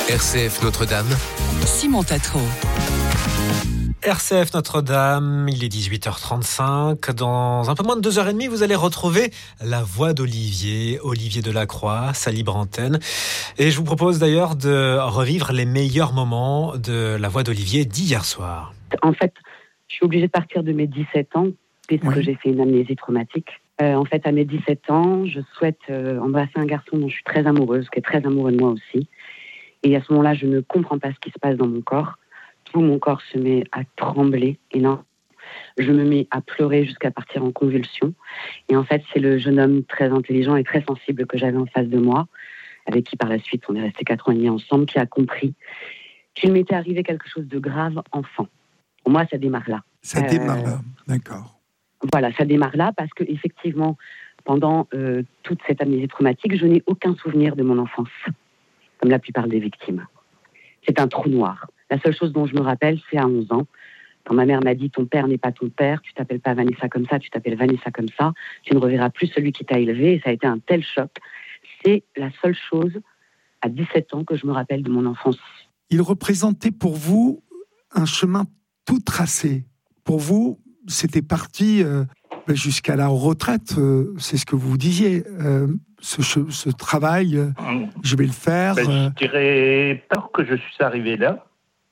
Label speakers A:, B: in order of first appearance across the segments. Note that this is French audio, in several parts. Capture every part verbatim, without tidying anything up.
A: R C F Notre-Dame.
B: Simon Tatro.
C: R C F Notre-Dame, il est dix-huit heures trente-cinq. Dans un peu moins de deux heures trente, vous allez retrouver la voix d'Olivier, Olivier Delacroix, sa libre antenne. Et je vous propose d'ailleurs de revivre les meilleurs moments de la voix d'Olivier d'hier soir.
D: En fait, je suis obligée de partir de mes dix-sept ans, puisque oui. j'ai fait une amnésie traumatique. Euh, en fait, à mes dix-sept ans, je souhaite euh, embrasser un garçon dont je suis très amoureuse, qui est très amoureux de moi aussi. Et à ce moment-là, je ne comprends pas ce qui se passe dans mon corps. Tout mon corps se met à trembler. Et non, je me mets à pleurer jusqu'à partir en convulsion. Et en fait, c'est le jeune homme très intelligent et très sensible que j'avais en face de moi, avec qui par la suite, on est restés quatre ans et demi ensemble, qui a compris qu'il m'était arrivé quelque chose de grave enfant. Pour moi, ça démarre là.
E: Ça euh, démarre là, d'accord.
D: Voilà, ça démarre là parce que effectivement, pendant euh, toute cette amnésie traumatique, je n'ai aucun souvenir de mon enfance, comme la plupart des victimes. C'est un trou noir. La seule chose dont je me rappelle, c'est à onze ans, quand ma mère m'a dit « ton père n'est pas ton père, tu t'appelles pas Vanessa comme ça, tu t'appelles Vanessa comme ça, tu ne reverras plus celui qui t'a élevé ». Et ça a été un tel choc. C'est la seule chose, à dix-sept ans, que je me rappelle de mon enfance.
E: Il représentait pour vous un chemin tout tracé. Pour vous, c'était parti euh, jusqu'à la retraite, euh, c'est ce que vous disiez. Euh, ce, ce travail, euh, je vais le faire.
F: Ben,
E: euh...
F: Je dirais pas que je suis arrivé là.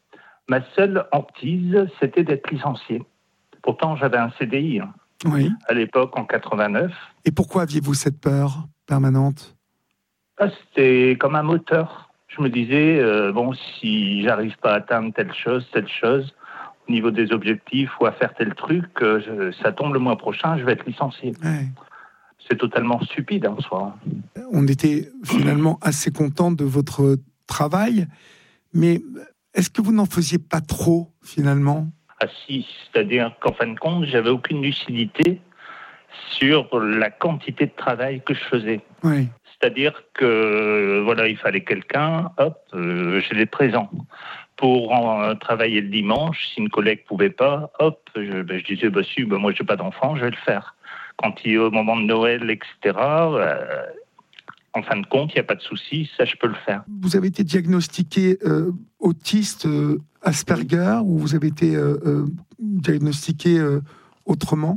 F: Ma seule hantise, c'était d'être licencié. Pourtant, j'avais un C D I hein,
E: oui.
F: à l'époque, en quatre-vingt-neuf.
E: Et pourquoi aviez-vous cette peur permanente ?
F: ah, C'était comme un moteur. Je me disais, euh, bon, si j'arrive pas à atteindre telle chose, telle chose, au niveau des objectifs ou à faire tel truc, euh, je, ça tombe le mois prochain, je vais être licencié.
E: Ouais.
F: C'est totalement stupide en soi.
E: On était finalement assez contents de votre travail, mais est-ce que vous n'en faisiez pas trop finalement ?
F: Ah si, c'est-à-dire qu'en fin de compte, j'avais aucune lucidité sur la quantité de travail que je faisais.
E: Oui.
F: C'est-à-dire que voilà, il fallait quelqu'un, hop, euh, je l'ai présent. Pour en, travailler le dimanche, si une collègue ne pouvait pas, hop, je, ben, je disais, bah, si, ben, moi je n'ai pas d'enfant, je vais le faire. Quand il est au moment de Noël, et cetera, euh, en fin de compte, il n'y a pas de souci, ça je peux le faire.
E: Vous avez été diagnostiqué euh, autiste euh, Asperger ou vous avez été euh, euh, diagnostiqué euh, autrement ?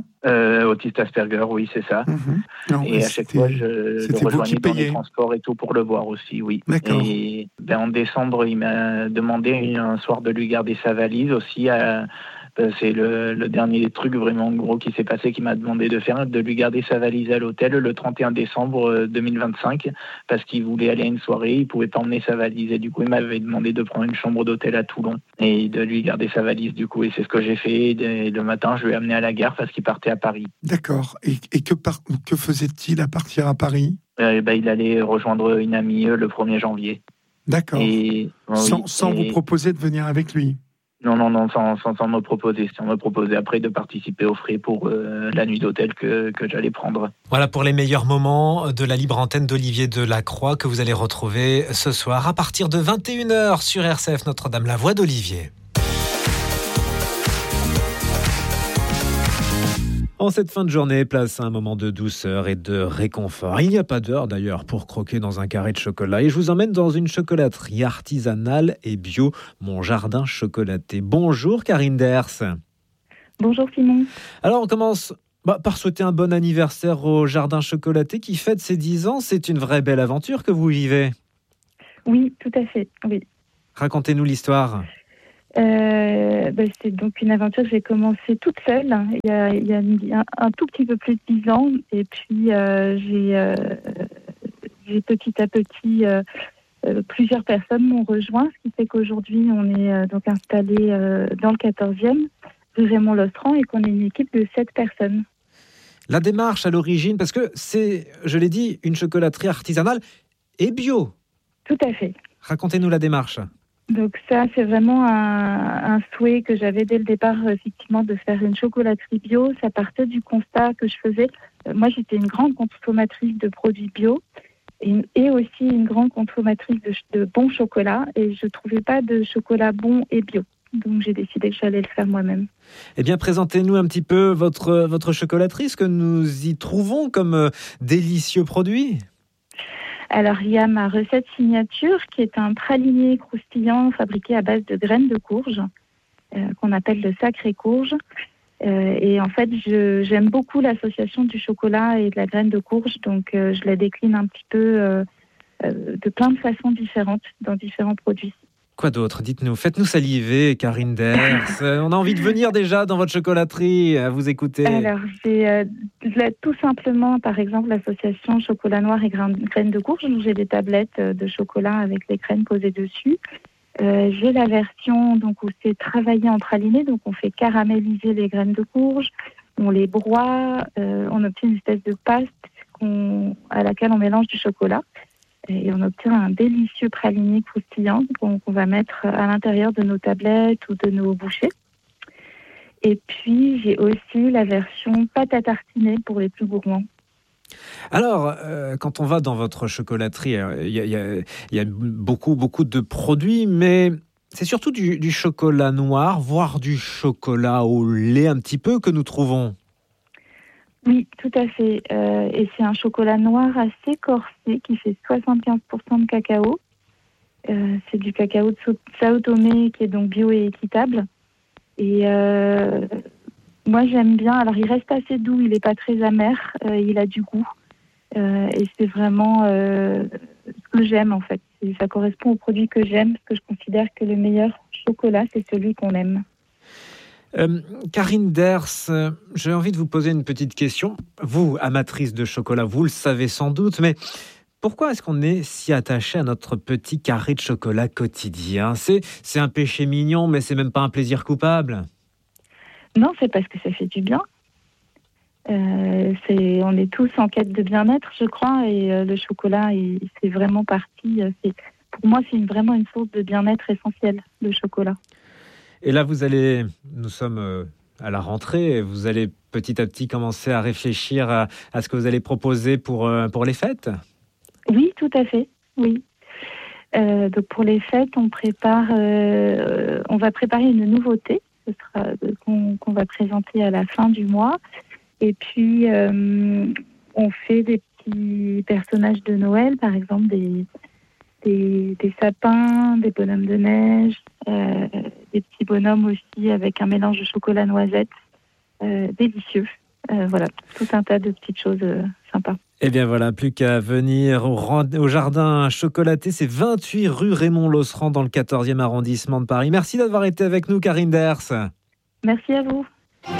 G: Euh, autiste Asperger, oui, c'est ça.
E: Mmh. Non,
G: et à chaque fois, je le rejoignais dans les transports et tout pour le voir aussi, oui.
E: D'accord.
G: Et ben, en décembre, il m'a demandé un soir de lui garder sa valise aussi. À, c'est le, le dernier truc vraiment gros qui s'est passé, qui m'a demandé de faire, de lui garder sa valise à l'hôtel le trente et un décembre deux mille vingt-cinq, parce qu'il voulait aller à une soirée, il pouvait pas emmener sa valise. Et du coup, il m'avait demandé de prendre une chambre d'hôtel à Toulon et de lui garder sa valise, du coup. Et c'est ce que j'ai fait. Et le matin, je lui ai amené à la gare parce qu'il partait à Paris.
E: D'accord. Et, et que, par, que faisait-il à partir à Paris ?
G: euh, ben, Il allait rejoindre une amie le premier janvier.
E: D'accord.
G: Et,
E: sans
G: oui,
E: sans
G: et...
E: vous proposer de venir avec lui ?
G: Non, non, non, sans, sans, sans me proposer. Sans me proposer après de participer aux frais pour euh, la nuit d'hôtel que, que j'allais prendre.
C: Voilà pour les meilleurs moments de la libre antenne d'Olivier Delacroix que vous allez retrouver ce soir à partir de vingt et une heures sur R C F Notre-Dame, la voix d'Olivier. En cette fin de journée, place à un moment de douceur et de réconfort. Il n'y a pas d'heure d'ailleurs pour croquer dans un carré de chocolat. Et je vous emmène dans une chocolaterie artisanale et bio, Mon Jardin Chocolaté. Bonjour Karine Ders.
H: Bonjour Simon.
C: Alors on commence bah, par souhaiter un bon anniversaire au Jardin Chocolaté qui fête ses dix ans. C'est une vraie belle aventure que vous vivez.
H: Oui, tout à fait, oui.
C: Racontez-nous l'histoire.
H: Euh, ben c'est donc une aventure que j'ai commencée toute seule il y a, il y a un, un tout petit peu plus de dix ans et puis euh, j'ai, euh, j'ai petit à petit euh, euh, plusieurs personnes m'ont rejoint, ce qui fait qu'aujourd'hui on est euh, donc installé euh, dans le quatorzième rue Raymond-Lostran et qu'on est une équipe de sept personnes.
C: La démarche à l'origine, parce que c'est, je l'ai dit, une chocolaterie artisanale et bio.
H: Tout à fait.
C: Racontez-nous la démarche.
H: Donc ça, c'est vraiment un, un souhait que j'avais dès le départ, effectivement, de faire une chocolaterie bio. Ça partait du constat que je faisais. Euh, moi, j'étais une grande consommatrice de produits bio et, et aussi une grande consommatrice de, de bon chocolat. Et je ne trouvais pas de chocolat bon et bio. Donc j'ai décidé que j'allais le faire moi-même.
C: Eh bien, présentez-nous un petit peu votre, votre chocolaterie, ce que nous y trouvons comme euh, délicieux produits.
H: Alors, il y a ma recette signature qui est un praliné croustillant fabriqué à base de graines de courge, euh, qu'on appelle le sacré courge. Euh, et en fait, je, j'aime beaucoup l'association du chocolat et de la graine de courge, donc euh, je la décline un petit peu euh, euh, de plein de façons différentes dans différents produits.
C: Quoi d'autre? Dites-nous, faites-nous saliver, Karine Ders. On a envie de venir déjà dans votre chocolaterie, à vous écouter.
H: Alors, j'ai euh, là, tout simplement, par exemple, l'association chocolat noir et graines, graines de courge. Donc, j'ai des tablettes de chocolat avec les graines posées dessus. Euh, j'ai la version donc, où c'est travaillé en praliné, donc on fait caraméliser les graines de courge, on les broie, euh, on obtient une espèce de pâte qu'on, à laquelle on mélange du chocolat. Et on obtient un délicieux praliné croustillant qu'on, qu'on va mettre à l'intérieur de nos tablettes ou de nos bouchées. Et puis, j'ai aussi la version pâte à tartiner pour les plus gourmands.
C: Alors, euh, quand on va dans votre chocolaterie, il y, y, y a beaucoup, beaucoup de produits, mais c'est surtout du, du chocolat noir, voire du chocolat au lait un petit peu que nous trouvons.
H: Oui, tout à fait. Euh, et c'est un chocolat noir assez corsé qui fait soixante-quinze pour cent de cacao. Euh, c'est du cacao de Sao Tomé qui est donc bio et équitable. Et euh, moi, j'aime bien. Alors, il reste assez doux, il n'est pas très amer, euh, il a du goût. Euh, et c'est vraiment euh, ce que j'aime, en fait. Et ça correspond au produit que j'aime, parce que je considère que le meilleur chocolat, c'est celui qu'on aime.
C: Euh, Karine Ders, euh, j'ai envie de vous poser une petite question. Vous, amatrice de chocolat, vous le savez sans doute, mais pourquoi est-ce qu'on est si attaché à notre petit carré de chocolat quotidien ? C'est, c'est un péché mignon, mais c'est même pas un plaisir coupable.
H: Non, c'est parce que ça fait du bien. Euh, c'est, on est tous en quête de bien-être, je crois, et euh, le chocolat, il, c'est vraiment parti. Euh, c'est, pour moi, c'est une, vraiment une source de bien-être essentielle, le chocolat.
C: Et là, vous allez, nous sommes euh, à la rentrée, vous allez petit à petit commencer à réfléchir à, à ce que vous allez proposer pour, euh, pour les fêtes ?
H: Oui, tout à fait, oui. Euh, donc pour les fêtes, on prépare, euh, on va préparer une nouveauté, ce sera, euh, qu'on, qu'on va présenter à la fin du mois. Et puis, euh, on fait des petits personnages de Noël, par exemple des, des, des sapins, des bonhommes de neige, euh, des petits bonhommes aussi avec un mélange de chocolat noisette, euh, délicieux. Euh, voilà, tout un tas de petites choses euh, sympas.
C: Eh bien voilà, plus qu'à venir au, au jardin chocolaté, c'est vingt-huit rue Raymond-Losserand dans le quatorzième arrondissement de Paris. Merci d'avoir été avec nous, Karine Ders.
H: Merci à vous.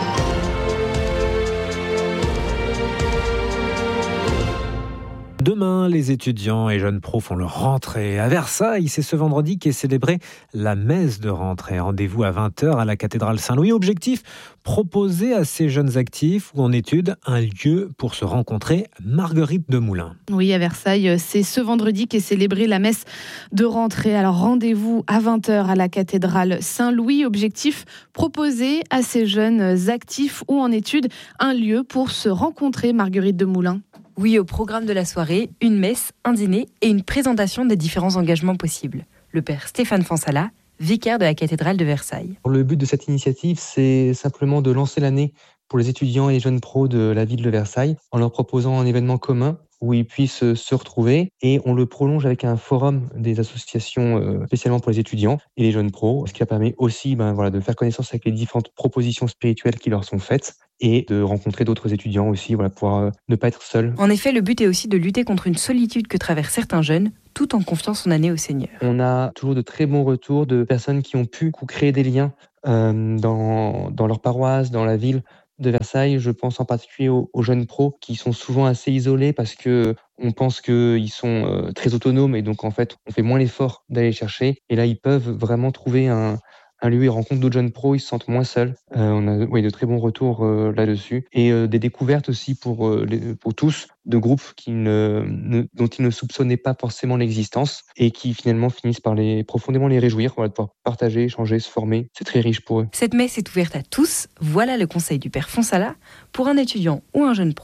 C: Demain, les étudiants et jeunes pros font leur rentrée. À Versailles, c'est ce vendredi qu'est célébrée la messe de rentrée. Rendez-vous à vingt heures à la cathédrale Saint-Louis. Objectif, proposer à ces jeunes actifs ou en études un lieu pour se rencontrer. Marguerite de Moulin.
A: Oui, à Versailles, c'est ce vendredi qu'est célébrée la messe de rentrée. Alors rendez-vous à vingt heures à la cathédrale Saint-Louis. Objectif, proposer à ces jeunes actifs ou en études un lieu pour se rencontrer. Marguerite de Moulin.
B: Oui, au programme de la soirée, une messe, un dîner et une présentation des différents engagements possibles. Le père Stéphane Fansala, vicaire de la cathédrale de Versailles.
I: Le but de cette initiative, c'est simplement de lancer l'année pour les étudiants et les jeunes pros de la ville de Versailles en leur proposant un événement commun où ils puissent se retrouver, et on le prolonge avec un forum des associations euh, spécialement pour les étudiants et les jeunes pros, ce qui permet aussi ben, voilà, de faire connaissance avec les différentes propositions spirituelles qui leur sont faites et de rencontrer d'autres étudiants aussi, voilà, pour euh, ne pas être seul.
B: En effet, le but est aussi de lutter contre une solitude que traversent certains jeunes, tout en confiant son année au Seigneur.
I: On a toujours de très bons retours de personnes qui ont pu créer des liens euh, dans, dans leur paroisse, dans la ville de Versailles. Je pense en particulier aux, aux jeunes pros qui sont souvent assez isolés parce que on pense qu'ils sont euh, très autonomes et donc en fait on fait moins l'effort d'aller les chercher. Et là ils peuvent vraiment trouver un, un lieu, ils rencontrent d'autres jeunes pros, ils se sentent moins seuls. Euh, on a ouais, de très bons retours euh, là-dessus et euh, des découvertes aussi pour euh, les, pour tous de groupes qui ne, ne, dont ils ne soupçonnaient pas forcément l'existence et qui finalement finissent par les profondément les réjouir, voilà, de pouvoir partager, échanger, se former. C'est très riche pour eux.
B: Cette messe est ouverte à tous. Voilà le conseil du père Fonsala pour un étudiant ou un jeune pro.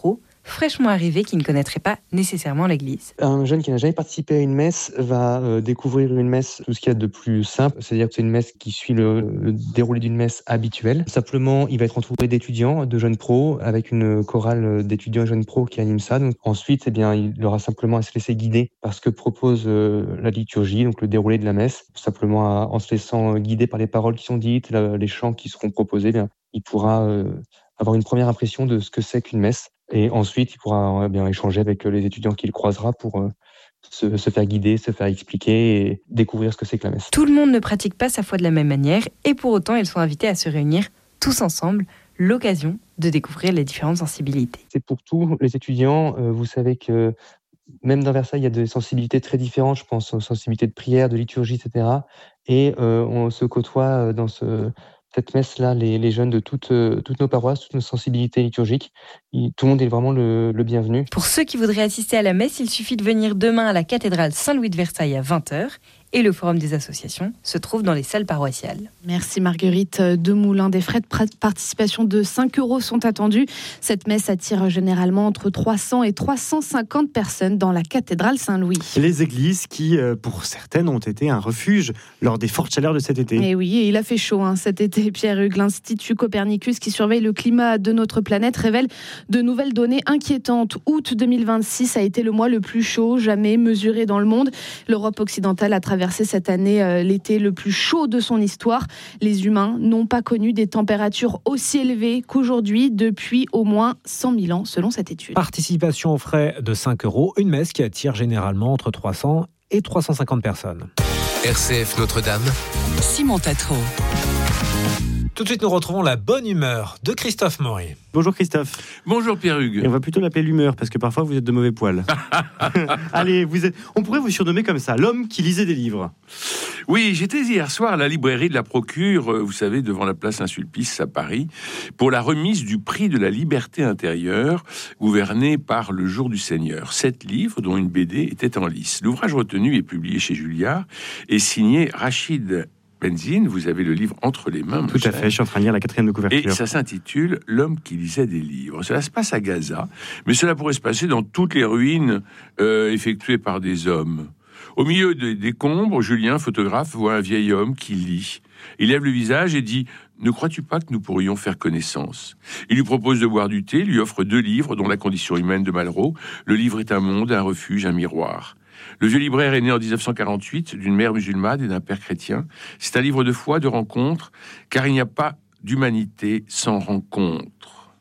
B: fraîchement arrivés qui ne connaîtraient pas nécessairement l'Église.
I: Un jeune qui n'a jamais participé à une messe va euh, découvrir une messe, tout ce qu'il y a de plus simple, c'est-à-dire que c'est une messe qui suit le, le déroulé d'une messe habituelle. Simplement, il va être entouré d'étudiants, de jeunes pros, avec une chorale d'étudiants et jeunes pros qui anime ça. Donc, ensuite, eh bien, il aura simplement à se laisser guider par ce que propose euh, la liturgie, donc le déroulé de la messe. Simplement, à, en se laissant guider par les paroles qui sont dites, la, les chants qui seront proposés, eh bien, il pourra euh, avoir une première impression de ce que c'est qu'une messe. Et ensuite, il pourra eh bien échanger avec les étudiants qu'il croisera pour euh, se, se faire guider, se faire expliquer et découvrir ce que c'est que la messe.
B: Tout le monde ne pratique pas sa foi de la même manière et pour autant, ils sont invités à se réunir tous ensemble, l'occasion de découvrir les différentes sensibilités.
I: C'est pour tous les étudiants. Euh, vous savez que même dans Versailles, il y a des sensibilités très différentes. Je pense aux sensibilités de prière, de liturgie, et cetera. Et euh, on se côtoie dans ce... cette messe-là, les, les jeunes de toutes, euh, toutes nos paroisses, toutes nos sensibilités liturgiques. Il, tout le monde est vraiment le, le bienvenu.
B: Pour ceux qui voudraient assister à la messe, il suffit de venir demain à la cathédrale Saint-Louis de Versailles à vingt heures. Et le forum des associations se trouve dans les salles paroissiales.
A: Merci Marguerite Demoulin. Des frais de participation de cinq euros sont attendus. Cette messe attire généralement entre trois cents et trois cent cinquante personnes dans la cathédrale Saint-Louis.
J: Les églises qui, pour certaines, ont été un refuge lors des fortes chaleurs de cet été.
A: Et oui, et il a fait chaud hein, cet été. Pierre Hugues, l'Institut Copernicus qui surveille le climat de notre planète révèle de nouvelles données inquiétantes. Août deux mille vingt-six a été le mois le plus chaud jamais mesuré dans le monde. L'Europe occidentale a traversé cette année euh, l'été le plus chaud de son histoire. Les humains n'ont pas connu des températures aussi élevées qu'aujourd'hui depuis au moins cent mille ans, selon cette étude.
C: Participation aux frais de cinq euros, une messe qui attire généralement entre trois cents et trois cent cinquante personnes.
K: R C F Notre-Dame, Simon Tatro.
C: Tout de suite, nous retrouvons la bonne humeur de Christophe Maury.
J: Bonjour Christophe.
L: Bonjour Pierre Hugues.
J: Et on va plutôt l'appeler l'humeur, parce que parfois vous êtes de mauvais poil. Allez, vous êtes... on pourrait vous surnommer comme ça, l'homme qui lisait des livres.
L: Oui, j'étais hier soir à la librairie de la Procure, vous savez, devant la place Saint-Sulpice à Paris, pour la remise du prix de la liberté intérieure, gouverné par Le Jour du Seigneur. Sept livres, dont une B D, étaient en lice. L'ouvrage retenu est publié chez Julliard et signé Rachid Benzine. Vous avez le livre entre les mains.
J: Tout à fait, je suis en train de lire la quatrième de couverture.
L: Et ça s'intitule « L'homme qui lisait des livres ». Cela se passe à Gaza, mais cela pourrait se passer dans toutes les ruines euh, effectuées par des hommes. Au milieu des décombres, Julien, photographe, voit un vieil homme qui lit. Il lève le visage et dit « Ne crois-tu pas que nous pourrions faire connaissance ?» Il lui propose de boire du thé, lui offre deux livres, dont La condition humaine de Malraux. Le livre est un monde, un refuge, un miroir. Le vieux libraire est né en dix-neuf cent quarante-huit d'une mère musulmane et d'un père chrétien. C'est un livre de foi, de rencontre, car il n'y a pas d'humanité sans rencontre.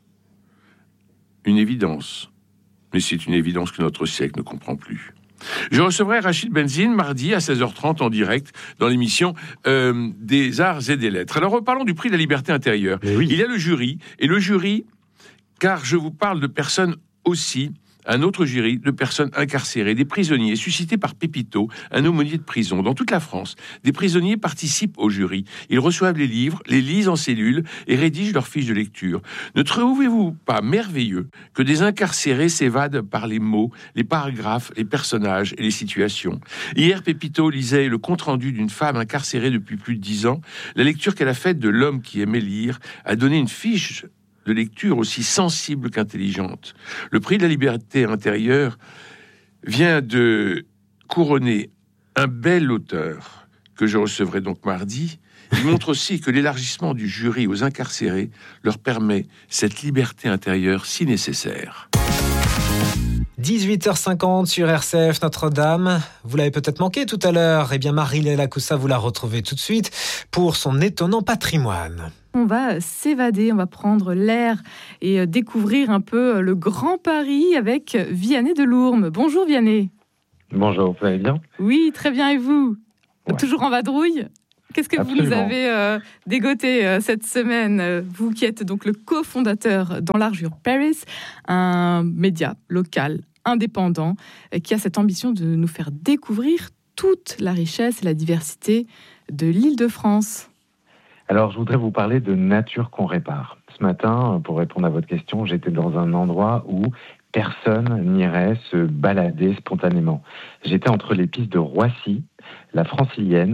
L: Une évidence, mais c'est une évidence que notre siècle ne comprend plus. Je recevrai Rachid Benzine mardi à seize heures trente en direct dans l'émission euh, des Arts et des Lettres. Alors reparlons du prix de la liberté intérieure.
J: Oui.
L: Il y a le jury, et le jury, car je vous parle de personnes aussi, un autre jury de personnes incarcérées, des prisonniers suscités par Pépito, un aumônier de prison. Dans toute la France, des prisonniers participent au jury. Ils reçoivent les livres, les lisent en cellule et rédigent leurs fiches de lecture. Ne trouvez-vous pas merveilleux que des incarcérés s'évadent par les mots, les paragraphes, les personnages et les situations? Hier, Pépito lisait le compte-rendu d'une femme incarcérée depuis plus de dix ans. La lecture qu'elle a faite de L'homme qui aimait lire a donné une fiche de lecture aussi sensible qu'intelligente. Le prix de la liberté intérieure vient de couronner un bel auteur que je recevrai donc mardi. Il montre aussi que l'élargissement du jury aux incarcérés leur permet cette liberté intérieure si nécessaire.
C: dix-huit heures cinquante sur R C F Notre-Dame. Vous l'avez peut-être manqué tout à l'heure. Eh bien, Marie-Léla Lacoussa, vous la retrouvez tout de suite pour son étonnant patrimoine.
M: On va s'évader, on va prendre l'air et découvrir un peu le Grand Paris avec Vianney Delourme. Bonjour Vianney.
N: Bonjour, vous allez bien?
M: Oui, très bien, et vous?
N: Ouais.
M: Toujours en vadrouille? Qu'est-ce que
N: Absolument.
M: vous nous avez euh, dégoté euh, cette semaine? Vous qui êtes donc le cofondateur d'Enlargure Paris, un média local indépendant euh, qui a cette ambition de nous faire découvrir toute la richesse et la diversité de l'Île-de-France.
N: Alors, je voudrais vous parler de nature qu'on répare. Ce matin, pour répondre à votre question, j'étais dans un endroit où personne n'irait se balader spontanément. J'étais entre les pistes de Roissy, la Francilienne,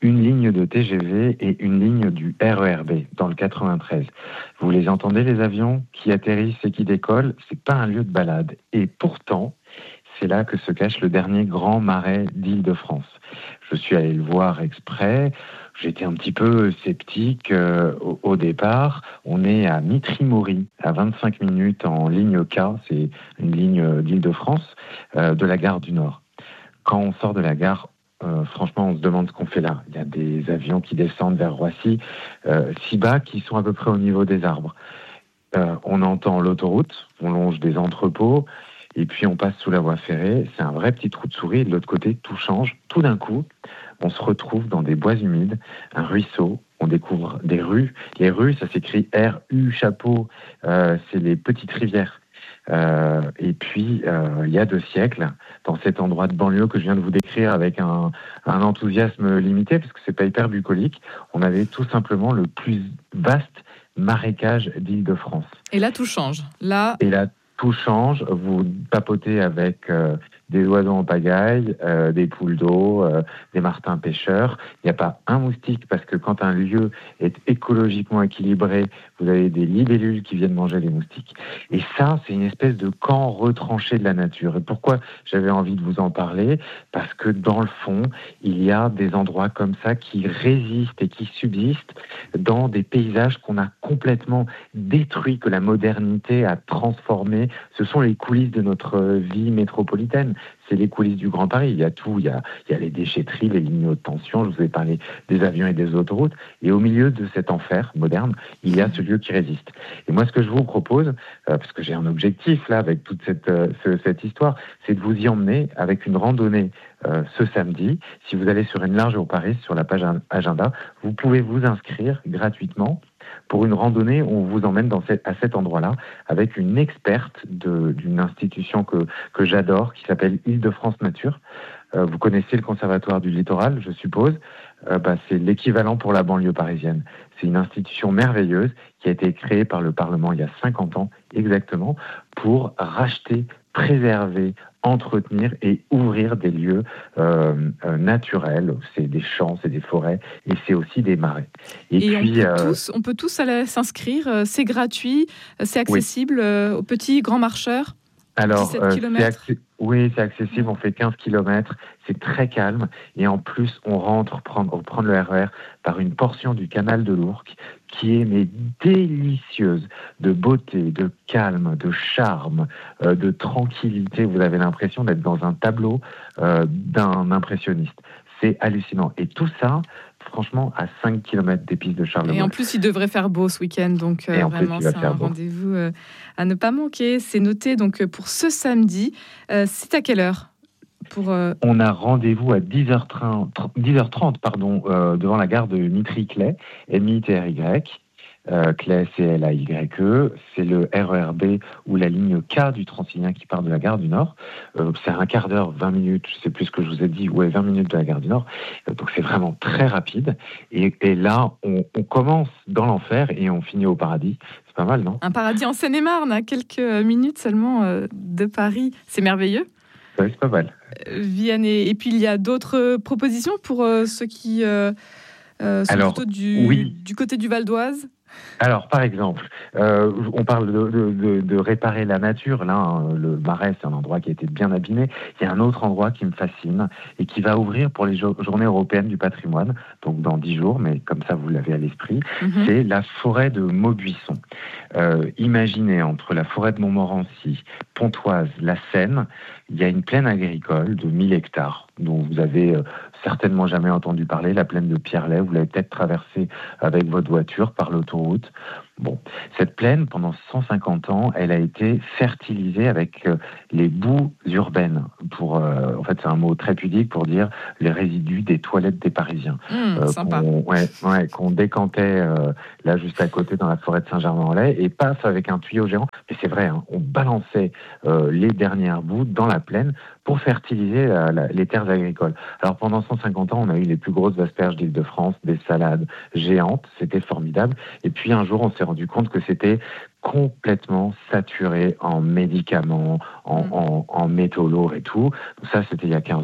N: une ligne de T G V et une ligne du R E R B dans le quatre-vingt-treize. Vous les entendez, les avions qui atterrissent et qui décollent? C'est pas un lieu de balade. Et pourtant, c'est là que se cache le dernier grand marais d'Île-de-France. Je suis allé le voir exprès. J'étais un petit peu sceptique euh, au, au départ. On est à Mitry-Mory, à vingt-cinq minutes en ligne K, c'est une ligne d'Île-de-France, euh, de la gare du Nord. Quand on sort de la gare, euh, franchement, on se demande ce qu'on fait là. Il y a des avions qui descendent vers Roissy, euh, si bas, qui sont à peu près au niveau des arbres. Euh, on entend l'autoroute, on longe des entrepôts, et puis on passe sous la voie ferrée. C'est un vrai petit trou de souris, et de l'autre côté, tout change. Tout d'un coup, on se retrouve dans des bois humides, un ruisseau, on découvre des rues. Les rues, ça s'écrit R U chapeau, euh, c'est les petites rivières. Euh, et puis, euh, il y a deux siècles, dans cet endroit de banlieue que je viens de vous décrire avec un, un enthousiasme limité, parce que c'est pas hyper bucolique, on avait tout simplement le plus vaste marécage d'Île-de-France.
M: Et là, tout change. Là...
N: Et là, tout change. Vous papotez avec euh, des oiseaux en pagaille, euh, des poules d'eau, euh, des martins pêcheurs. Il n'y a pas un moustique, parce que quand un lieu est écologiquement équilibré, vous avez des libellules qui viennent manger les moustiques. Et ça, c'est une espèce de camp retranché de la nature. Et pourquoi j'avais envie de vous en parler? Parce que dans le fond, il y a des endroits comme ça qui résistent et qui subsistent dans des paysages qu'on a complètement détruits, que la modernité a transformés. Ce sont les coulisses de notre vie métropolitaine. C'est les coulisses du Grand Paris. Il y a tout. Il y a, il y a les déchetteries, les lignes haute tension. Je vous ai parlé des avions et des autoroutes. Et au milieu de cet enfer moderne, il y a ce lieu qui résiste. Et moi, ce que je vous propose, euh, parce que j'ai un objectif là avec toute cette, euh, ce, cette histoire, c'est de vous y emmener avec une randonnée euh, ce samedi. Si vous allez sur une large au Paris, sur la page agenda, vous pouvez vous inscrire gratuitement pour une randonnée où on vous emmène dans cette, à cet endroit-là avec une experte de, d'une institution que, que j'adore, qui s'appelle Île-de-France Nature. Euh, vous connaissez le Conservatoire du Littoral, je suppose. Euh, bah, c'est l'équivalent pour la banlieue parisienne. C'est une institution merveilleuse qui a été créée par le Parlement il y a cinquante ans exactement pour racheter, préserver, entretenir et ouvrir des lieux euh, euh, naturels. C'est des champs, c'est des forêts et c'est aussi des marais.
M: Et, et puis, on, peut euh... tous, on peut tous aller s'inscrire, c'est gratuit, c'est accessible oui. aux petits, grands marcheurs.
N: Alors, euh, c'est accé- oui, c'est accessible, on fait quinze kilomètres, c'est très calme, et en plus, on rentre prendre, prendre le R E R par une portion du canal de l'Ourcq qui est mais délicieuse, de beauté, de calme, de charme, euh, de tranquillité. Vous avez l'impression d'être dans un tableau euh, d'un impressionniste. C'est hallucinant. Et tout ça, franchement, à cinq kilomètres des pistes de Charles de Gaulle.
M: Et en plus, il devrait faire beau ce week-end, donc euh, vraiment, plus, c'est un beau. rendez-vous euh, à ne pas manquer. C'est noté donc pour ce samedi. Euh, c'est à quelle heure pour, euh...
N: On a rendez-vous à dix heures trente pardon, euh, devant la gare de Mitry-Claye, M I T R Y. Euh, Claye, C L A Y E, c'est le R E R B ou la ligne K du Transilien qui part de la gare du Nord. Euh, c'est un quart d'heure, vingt minutes, je sais plus ce que je vous ai dit, ouais, vingt minutes de la gare du Nord. Euh, donc c'est vraiment très rapide. Et, et là, on, on commence dans l'enfer et on finit au paradis. C'est pas mal, non?
M: Un paradis en Seine-et-Marne, à quelques minutes seulement euh, de Paris. C'est merveilleux.
N: Oui, c'est pas mal.
M: Euh, Vianney. Et puis il y a d'autres propositions pour euh, ceux qui euh, euh, sont
N: Alors,
M: plutôt du,
N: oui.
M: du côté du Val d'Oise.
N: Alors, par exemple, euh, on parle de, de, de, de réparer la nature. Là, hein, le Marais, c'est un endroit qui a été bien abîmé. Il y a un autre endroit qui me fascine et qui va ouvrir pour les jo- Journées européennes du patrimoine, donc dans dix jours, mais comme ça, vous l'avez à l'esprit. Mm-hmm. C'est la forêt de Maubuisson. Euh, imaginez, entre la forêt de Montmorency, Pontoise, la Seine, il y a une plaine agricole de mille hectares, dont vous avez euh, certainement jamais entendu parler, la plaine de Pierrelet. Vous l'avez peut-être traversée avec votre voiture par l'autoroute. Bon, cette plaine, pendant cent cinquante ans, elle a été fertilisée avec euh, les boues urbaines. Pour, euh, en fait, c'est un mot très pudique pour dire les résidus des toilettes des Parisiens.
M: Mmh, euh, sympa.
N: Qu'on, ouais, ouais, qu'on décantait euh, là juste à côté dans la forêt de Saint-Germain-en-Laye et paf avec un tuyau géant. Mais c'est vrai, hein, on balançait euh, les dernières boues dans la plaine pour fertiliser la, la, les terres agricoles. Alors pendant cent cinquante ans, on a eu les plus grosses asperges d'Île-de-France, des salades géantes, c'était formidable. Et puis un jour, on s'est rendu compte que c'était complètement saturé en médicaments, en, mmh. en, en métaux lourds et tout. Donc ça, c'était il y a quinze ans.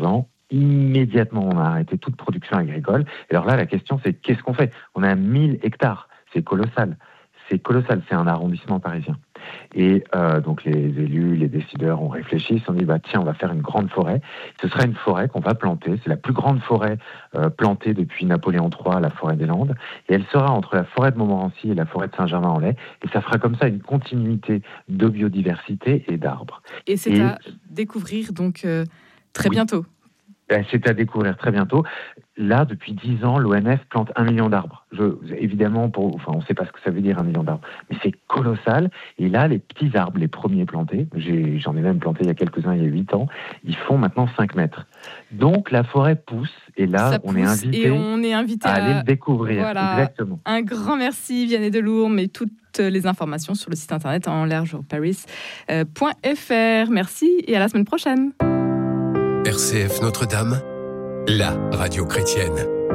N: immédiatement, on a arrêté toute production agricole. Et alors là, la question, c'est qu'est-ce qu'on fait? On a mille hectares, c'est colossal. C'est colossal, c'est un arrondissement parisien. Et euh, donc les élus, les décideurs ont réfléchi, ils se sont dit, bah, tiens, on va faire une grande forêt. Ce sera une forêt qu'on va planter. C'est la plus grande forêt euh, plantée depuis Napoléon trois, la forêt des Landes. Et elle sera entre la forêt de Montmorency et la forêt de Saint-Germain-en-Laye. Et ça fera comme ça une continuité de biodiversité et d'arbres.
M: Et c'est et... à découvrir donc euh, très oui. bientôt.
N: C'est à découvrir très bientôt. Là, depuis dix ans, l'O N F plante un million d'arbres. Je, évidemment, pour, enfin, on ne sait pas ce que ça veut dire un million d'arbres, mais c'est colossal. Et là, les petits arbres, les premiers plantés, j'ai, j'en ai même planté il y a quelques-uns, il y a huit ans, ils font maintenant cinq mètres. Donc la forêt pousse, et là,
M: ça
N: on
M: pousse,
N: est invité,
M: et on est invité
N: à,
M: à
N: aller le découvrir.
M: Voilà.
N: Exactement.
M: Un grand merci, Vianney Delourme, mais toutes les informations sur le site internet en l'air jour paris point f r. Merci et à la semaine prochaine.
K: R C F Notre-Dame, la radio chrétienne.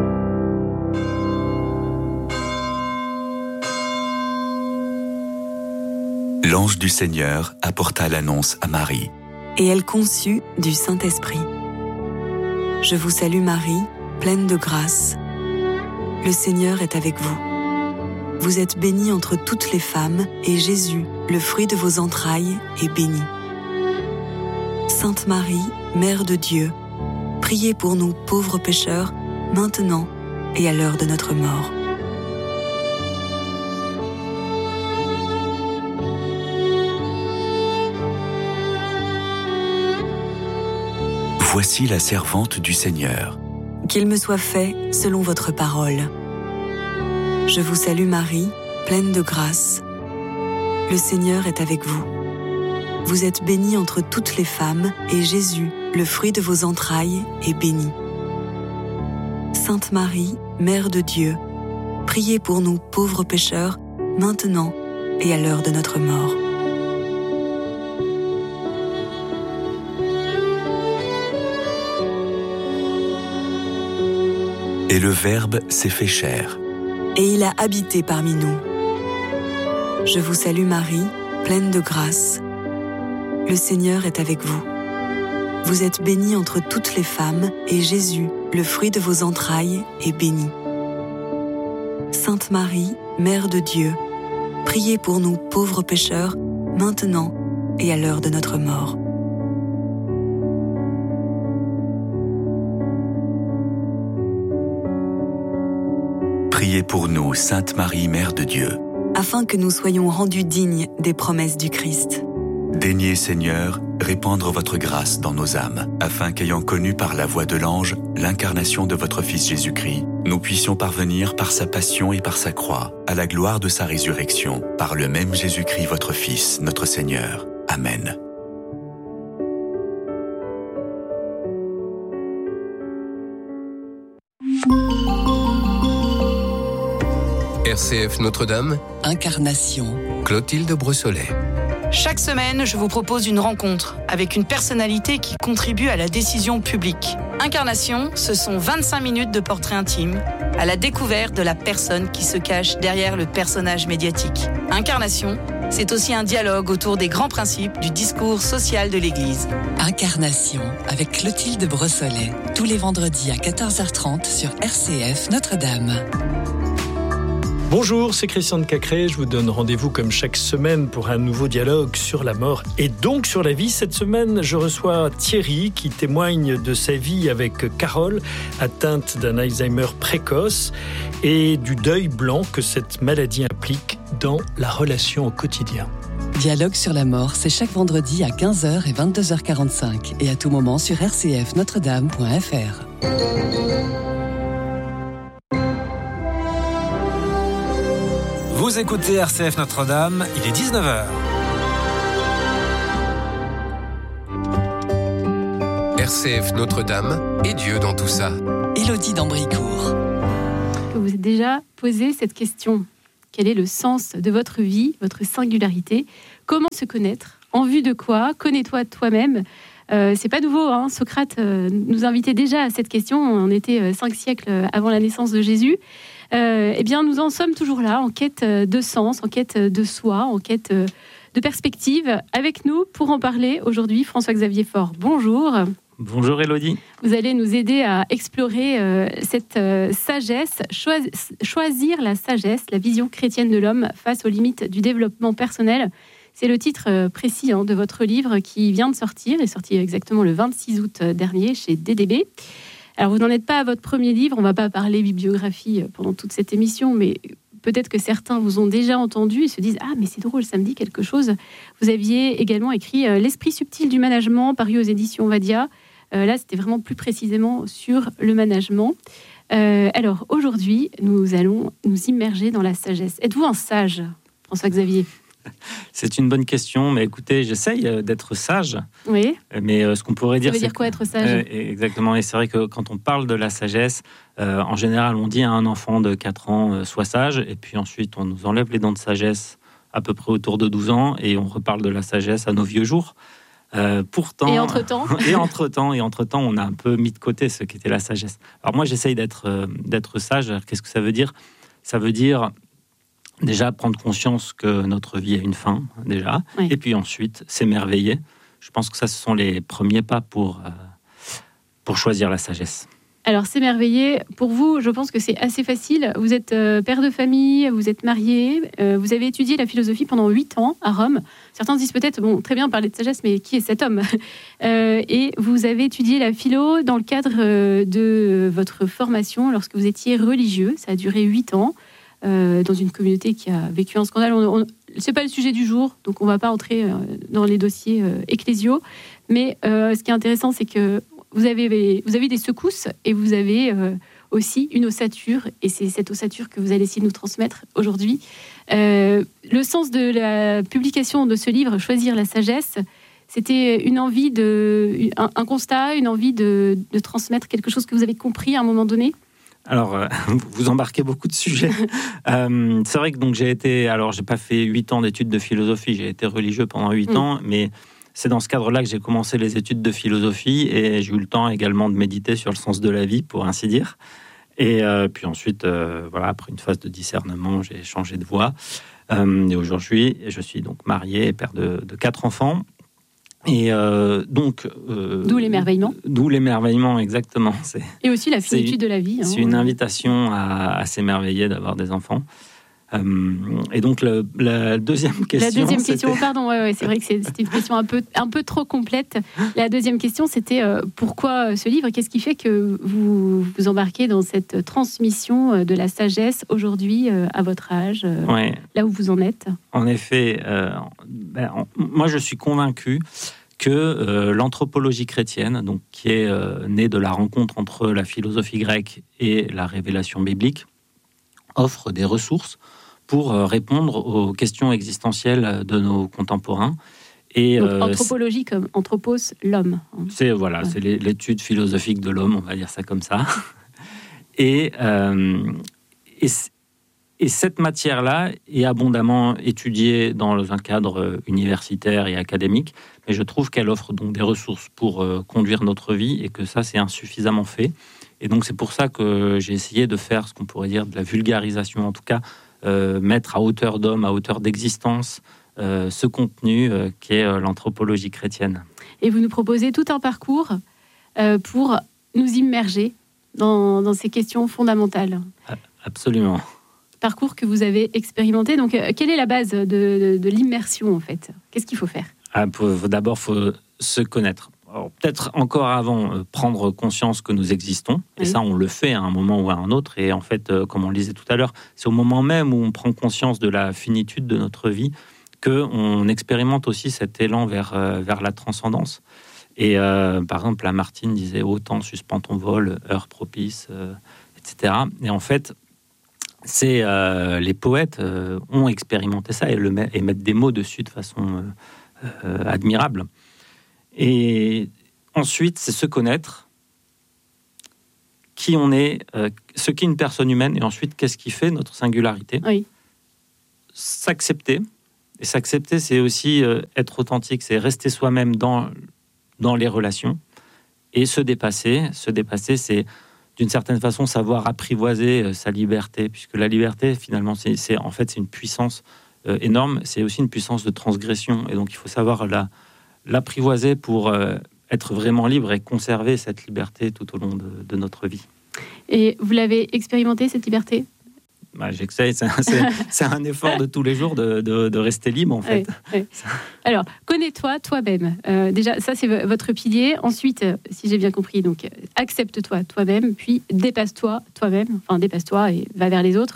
O: L'ange du Seigneur apporta l'annonce à Marie.
P: Et elle conçut du Saint-Esprit. Je vous salue Marie, pleine de grâce. Le Seigneur est avec vous. Vous êtes bénie entre toutes les femmes, et Jésus, le fruit de vos entrailles, est béni. Sainte Marie, Mère de Dieu, priez pour nous pauvres pécheurs, maintenant et à l'heure de notre mort.
O: Voici la servante du Seigneur.
P: Qu'il me soit fait selon votre parole. Je vous salue Marie, pleine de grâce. Le Seigneur est avec vous. Vous êtes bénie entre toutes les femmes, et Jésus, le fruit de vos entrailles, est béni. Sainte Marie, Mère de Dieu, priez pour nous pauvres pécheurs, maintenant et à l'heure de notre mort.
O: Et le Verbe s'est fait chair.
P: Et il a habité parmi nous. Je vous salue Marie, pleine de grâce. Le Seigneur est avec vous. Vous êtes bénie entre toutes les femmes, et Jésus, le fruit de vos entrailles, est béni. Sainte Marie, Mère de Dieu, priez pour nous pauvres pécheurs, maintenant et à l'heure de notre mort.
O: Priez pour nous, Sainte Marie, Mère de Dieu,
P: afin que nous soyons rendus dignes des promesses du Christ.
O: Daignez, Seigneur, répandre votre grâce dans nos âmes, afin qu'ayant connu par la voix de l'ange l'incarnation de votre Fils Jésus-Christ, nous puissions parvenir par sa passion et par sa croix à la gloire de sa résurrection, par le même Jésus-Christ, votre Fils, notre Seigneur. Amen.
K: R C F Notre-Dame,
P: Incarnation.
K: Clotilde Brossolet.
Q: Chaque semaine, je vous propose une rencontre avec une personnalité qui contribue à la décision publique. Incarnation, ce sont vingt-cinq minutes de portrait intime, à la découverte de la personne qui se cache derrière le personnage médiatique. Incarnation, c'est aussi un dialogue autour des grands principes du discours social de l'Église.
P: Incarnation, avec Clotilde Brossolet, tous les vendredis à quatorze heures trente sur R C F Notre-Dame.
R: Bonjour, c'est Christian de Cacré. Je vous donne rendez-vous comme chaque semaine pour un nouveau dialogue sur la mort et donc sur la vie. Cette semaine, je reçois Thierry qui témoigne de sa vie avec Carole, atteinte d'un Alzheimer précoce et du deuil blanc que cette maladie implique dans la relation au quotidien.
P: Dialogue sur la mort, c'est chaque vendredi à quinze heures et vingt-deux heures quarante-cinq et à tout moment sur r c f notre dame point f r.
C: Vous écoutez R C F Notre-Dame, il est dix-neuf heures.
K: R C F Notre-Dame et Dieu dans tout ça.
P: Élodie d'Ambricourt.
S: Vous vous êtes déjà posé cette question. Quel est le sens de votre vie, votre singularité? Comment se connaître? En vue de quoi? Connais-toi toi-même. Euh, c'est pas nouveau, hein. Socrate euh, nous invitait déjà à cette question. On était euh, cinq siècles avant la naissance de Jésus. Euh, eh bien, nous en sommes toujours là, en quête de sens, en quête de soi, en quête de perspective. Avec nous, pour en parler aujourd'hui, François-Xavier Faure, bonjour.
T: Bonjour Élodie.
S: Vous allez nous aider à explorer euh, cette euh, sagesse, choi- choisir la sagesse, la vision chrétienne de l'homme face aux limites du développement personnel. C'est le titre euh, précis hein, de votre livre qui vient de sortir, il est sorti exactement le vingt-six août dernier chez D D B. Alors vous n'en êtes pas à votre premier livre, on ne va pas parler bibliographie pendant toute cette émission, mais peut-être que certains vous ont déjà entendu et se disent « Ah, mais c'est drôle, ça me dit quelque chose ». Vous aviez également écrit euh, « L'esprit subtil du management » paru aux éditions Vadia. Euh, là, c'était vraiment plus précisément sur le management. Euh, alors, aujourd'hui, nous allons nous immerger dans la sagesse. Êtes-vous un sage, François-Xavier ?
T: C'est une bonne question, mais écoutez, j'essaye d'être sage.
S: Oui.
T: Mais euh, ce qu'on pourrait dire,
S: ça veut
T: c'est
S: dire quoi
T: que,
S: être sage ?
T: euh, Exactement. Et c'est vrai que quand on parle de la sagesse, euh, en général, on dit à un enfant de quatre ans euh, sois sage, et puis ensuite on nous enlève les dents de sagesse à peu près autour de douze ans, et on reparle de la sagesse à nos vieux jours. Euh, pourtant,
S: et entre-temps
T: et entre-temps, et entre-temps, on a un peu mis de côté ce qu'était la sagesse. Alors moi, j'essaye d'être euh, d'être sage. Alors, qu'est-ce que ça veut dire ? Ça veut dire déjà prendre conscience que notre vie a une fin, déjà, oui. Et puis ensuite s'émerveiller. Je pense que ça, ce sont les premiers pas pour euh, pour choisir la sagesse.
S: Alors, s'émerveiller, pour vous, je pense que c'est assez facile. Vous êtes euh, père de famille, vous êtes marié, euh, vous avez étudié la philosophie pendant huit ans à Rome. Certains disent peut-être, bon, très bien parler de sagesse, mais qui est cet homme ? euh, Et vous avez étudié la philo dans le cadre euh, de votre formation lorsque vous étiez religieux. Ça a duré huit ans, euh, dans une communauté qui a vécu un scandale. On, on, c'est pas le sujet du jour, donc on va pas entrer euh, dans les dossiers euh, ecclésiaux. Mais euh, ce qui est intéressant, c'est que Vous avez, vous avez des secousses et vous avez euh, aussi une ossature. Et c'est cette ossature que vous allez essayer de nous transmettre aujourd'hui. Euh, le sens de la publication de ce livre, Choisir la sagesse, c'était une envie de, un, un constat, une envie de, de transmettre quelque chose que vous avez compris à un moment donné.
T: Alors, euh, vous embarquez beaucoup de sujets. euh, c'est vrai que donc, j'ai été... Alors, j'ai pas fait huit ans d'études de philosophie. J'ai été religieux pendant huit mmh. ans, mais... C'est dans ce cadre-là que j'ai commencé les études de philosophie et j'ai eu le temps également de méditer sur le sens de la vie, pour ainsi dire. Et euh, puis ensuite, euh, voilà, après une phase de discernement, j'ai changé de voie. Euh, et aujourd'hui, je suis donc marié et père de, de quatre enfants. Et euh, donc...
S: Euh, d'où l'émerveillement.
T: D'où l'émerveillement, exactement. C'est,
S: et aussi la finitude de la vie.
T: C'est
S: hein.
T: une invitation à, à s'émerveiller d'avoir des enfants. Euh, et donc le, la deuxième question.
S: La deuxième
T: c'était...
S: question, pardon, ouais, ouais, c'est vrai que c'est, c'était une question un peu, un peu trop complète. La deuxième question, c'était euh, pourquoi ce livre ? Qu'est-ce qui fait que vous vous embarquez dans cette transmission de la sagesse aujourd'hui euh, à votre âge, euh, ouais. là où vous en êtes ?
T: En effet, euh, ben, en, moi je suis convaincu que euh, l'anthropologie chrétienne, donc qui est euh, née de la rencontre entre la philosophie grecque et la révélation biblique, offre des ressources pour répondre aux questions existentielles de nos contemporains.
S: Et donc, euh, anthropologie comme anthropos, l'homme.
T: C'est, voilà, ouais. c'est l'étude philosophique de l'homme, on va dire ça comme ça. et, euh, et, et cette matière-là est abondamment étudiée dans un cadre universitaire et académique, mais je trouve qu'elle offre donc des ressources pour euh, conduire notre vie et que ça, c'est insuffisamment fait. Et donc, c'est pour ça que j'ai essayé de faire ce qu'on pourrait dire de la vulgarisation, en tout cas, Euh, mettre à hauteur d'homme, à hauteur d'existence, euh, ce contenu euh, qui est euh, l'anthropologie chrétienne.
S: Et vous nous proposez tout un parcours euh, pour nous immerger dans, dans ces questions fondamentales.
T: Absolument.
S: Parcours que vous avez expérimenté. Donc, euh, quelle est la base de, de, de l'immersion, en fait ? Qu'est-ce qu'il faut faire ?
T: ah, pour, D'abord, il faut se connaître. Alors, peut-être encore avant, euh, prendre conscience que nous existons. Et oui. ça, on le fait à un moment ou à un autre. Et en fait, euh, comme on le disait tout à l'heure, c'est au moment même où on prend conscience de la finitude de notre vie qu'on expérimente aussi cet élan vers, euh, vers la transcendance. Et euh, par exemple, Lamartine disait « Ô temps, suspends ton vol, heure propice euh, », et cetera. Et en fait, c'est, euh, les poètes euh, ont expérimenté ça et, le, et mettent des mots dessus de façon euh, euh, admirable. Et ensuite, c'est se connaître, qui on est, euh, ce qu'est une personne humaine, et ensuite, qu'est-ce qui fait notre singularité.
S: Oui.
T: S'accepter. Et s'accepter, c'est aussi euh, être authentique, c'est rester soi-même dans, dans les relations, et se dépasser. Se dépasser, c'est d'une certaine façon savoir apprivoiser euh, sa liberté, puisque la liberté, finalement, c'est, c'est, en fait, c'est une puissance euh, énorme, c'est aussi une puissance de transgression, et donc il faut savoir la... l'apprivoiser pour euh, être vraiment libre et conserver cette liberté tout au long de, de notre vie.
S: Et vous l'avez expérimenté, cette liberté ?
T: Bah, j'essaie, c'est, c'est, c'est un effort de tous les jours de, de, de rester libre, en fait.
S: Ouais, ouais. Alors, connais-toi toi-même. Euh, déjà, ça, c'est v- votre pilier. Ensuite, euh, si j'ai bien compris, donc, euh, accepte-toi toi-même, puis dépasse-toi toi-même. Enfin, dépasse-toi et va vers les autres.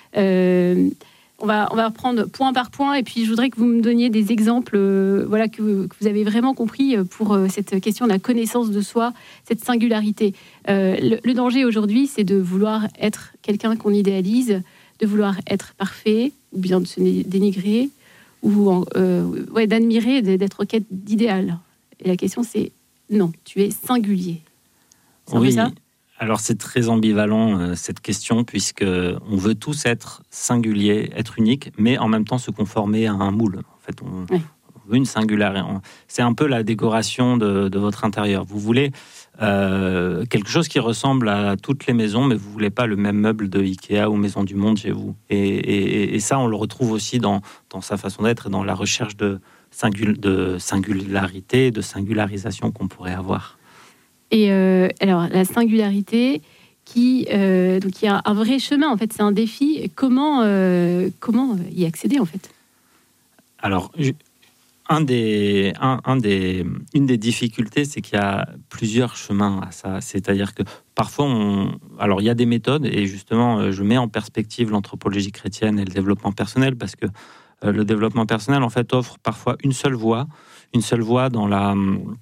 S: Euh, on va, on va reprendre point par point, et puis je voudrais que vous me donniez des exemples euh, voilà, que, que vous avez vraiment compris pour euh, cette question de la connaissance de soi, cette singularité. Euh, le, le danger aujourd'hui, c'est de vouloir être quelqu'un qu'on idéalise, de vouloir être parfait, ou bien de se dénigrer, ou en, euh, ouais, d'admirer, d'être en quête d'idéal. Et la question, c'est non, tu es singulier. C'est
T: oui.
S: ça ?
T: Alors c'est très ambivalent euh, cette question, puisque on veut tous être singuliers, être uniques, mais en même temps se conformer à un moule. En fait, on, oui. on veut une singularité. C'est un peu la décoration de, de votre intérieur. Vous voulez euh, quelque chose qui ressemble à toutes les maisons, mais vous voulez pas le même meuble de Ikea ou Maison du Monde chez vous. Et, et, et ça, on le retrouve aussi dans, dans sa façon d'être et dans la recherche de, singul, de singularité, de singularisation qu'on pourrait avoir.
S: Et euh, alors, la singularité, qui, euh, donc il y a un vrai chemin, en fait, c'est un défi. Comment, euh, comment y accéder, en fait ?
T: Alors, un des, un, un des, une des difficultés, c'est qu'il y a plusieurs chemins à ça. C'est-à-dire que parfois, on, alors il y a des méthodes, et justement, je mets en perspective l'anthropologie chrétienne et le développement personnel, parce que euh, le développement personnel, en fait, offre parfois une seule voie, une seule voie dans la...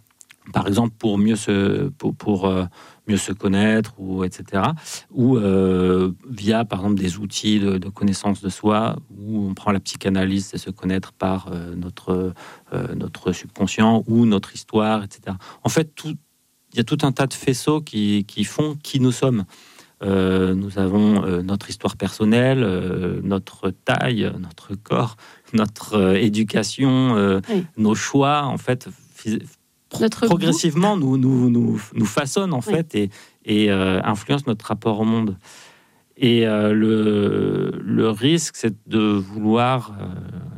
T: Par exemple, pour mieux se, pour, pour, euh, mieux se connaître, ou, et cetera. Ou euh, via, par exemple, des outils de, de connaissance de soi, où on prend la psychanalyse, c'est se connaître par euh, notre, euh, notre subconscient ou notre histoire, et cetera. En fait, tout, il y a tout un tas de faisceaux qui, qui font qui nous sommes. Euh, nous avons euh, notre histoire personnelle, euh, notre taille, notre corps, notre euh, éducation, euh, oui. nos choix, en fait... Phys- Notre progressivement nous, nous, nous, nous façonne en oui. fait et, et euh, influence notre rapport au monde. Et euh, le, le risque, c'est de vouloir euh,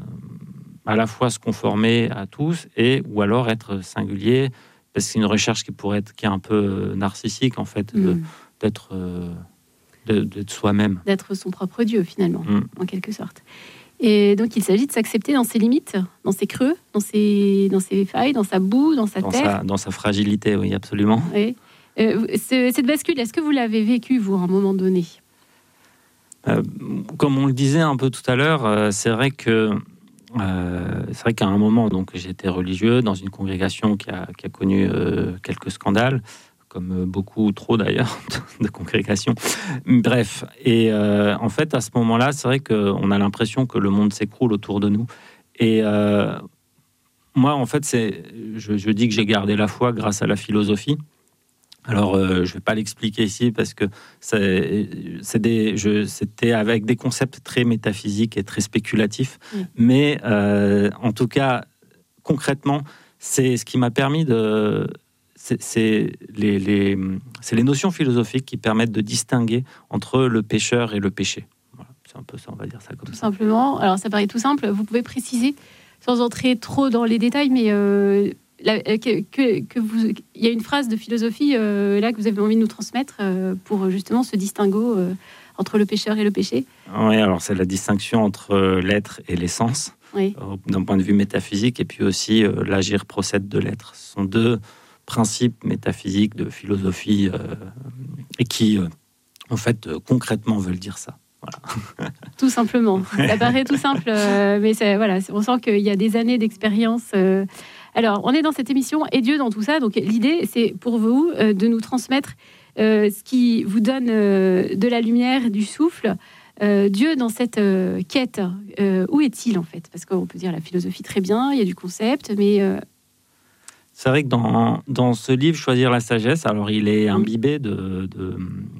T: à la fois se conformer à tous et ou alors être singulier, parce que c'est une recherche qui pourrait être qui est un peu narcissique en fait, de, mm. d'être, euh, de, d'être soi-même.
S: D'être son propre Dieu finalement, mm. en quelque sorte. Et donc, il s'agit de s'accepter dans ses limites, dans ses creux, dans ses, dans ses failles, dans sa boue, dans sa
T: dans
S: terre.
T: Sa, dans sa fragilité, oui, absolument.
S: Oui. Euh, ce, cette bascule, est-ce que vous l'avez vécue, vous, à un moment donné ?
T: euh, Comme on le disait un peu tout à l'heure, euh, c'est vrai que euh, c'est vrai qu'à un moment, donc, j'étais religieux dans une congrégation qui a, qui a connu euh, quelques scandales, comme beaucoup trop d'ailleurs de congrégations. Bref, et euh, en fait à ce moment-là, c'est vrai qu'on a l'impression que le monde s'écroule autour de nous. Et euh, moi, en fait, c'est, je, je dis que j'ai gardé la foi grâce à la philosophie. Alors, euh, je ne vais pas l'expliquer ici parce que c'est, c'est des, je, c'était avec des concepts très métaphysiques et très spéculatifs. Mmh. Mais euh, en tout cas, concrètement, c'est ce qui m'a permis de... C'est, c'est, les, les, c'est les notions philosophiques qui permettent de distinguer entre le pécheur et le péché. Voilà, c'est un peu ça, on va dire ça comme
S: tout
T: ça.
S: Simplement, alors ça paraît tout simple, vous pouvez préciser, sans entrer trop dans les détails, mais euh, la, que, que, que vous, il y a une phrase de philosophie euh, là que vous avez envie de nous transmettre euh, pour justement ce distinguo euh, entre le pécheur et le péché.
T: Oui, alors c'est la distinction entre l'être et l'essence, oui. euh, d'un point de vue métaphysique, et puis aussi euh, l'agir procède de l'être. Ce sont deux principes métaphysiques de philosophie euh, et qui, euh, en fait, euh, concrètement veulent dire ça. Voilà.
S: Tout simplement. Ça paraît tout simple, euh, mais c'est, voilà, on sent qu'il y a des années d'expérience. Euh. Alors, on est dans cette émission et Dieu dans tout ça. Donc, l'idée, c'est pour vous euh, de nous transmettre euh, ce qui vous donne euh, de la lumière, du souffle. Euh, Dieu dans cette euh, quête, euh, où est-il en fait ? Parce qu'on peut dire la philosophie très bien, il y a du concept, mais... Euh,
T: C'est vrai que dans, dans ce livre, Choisir la sagesse, alors il est imbibé de, de,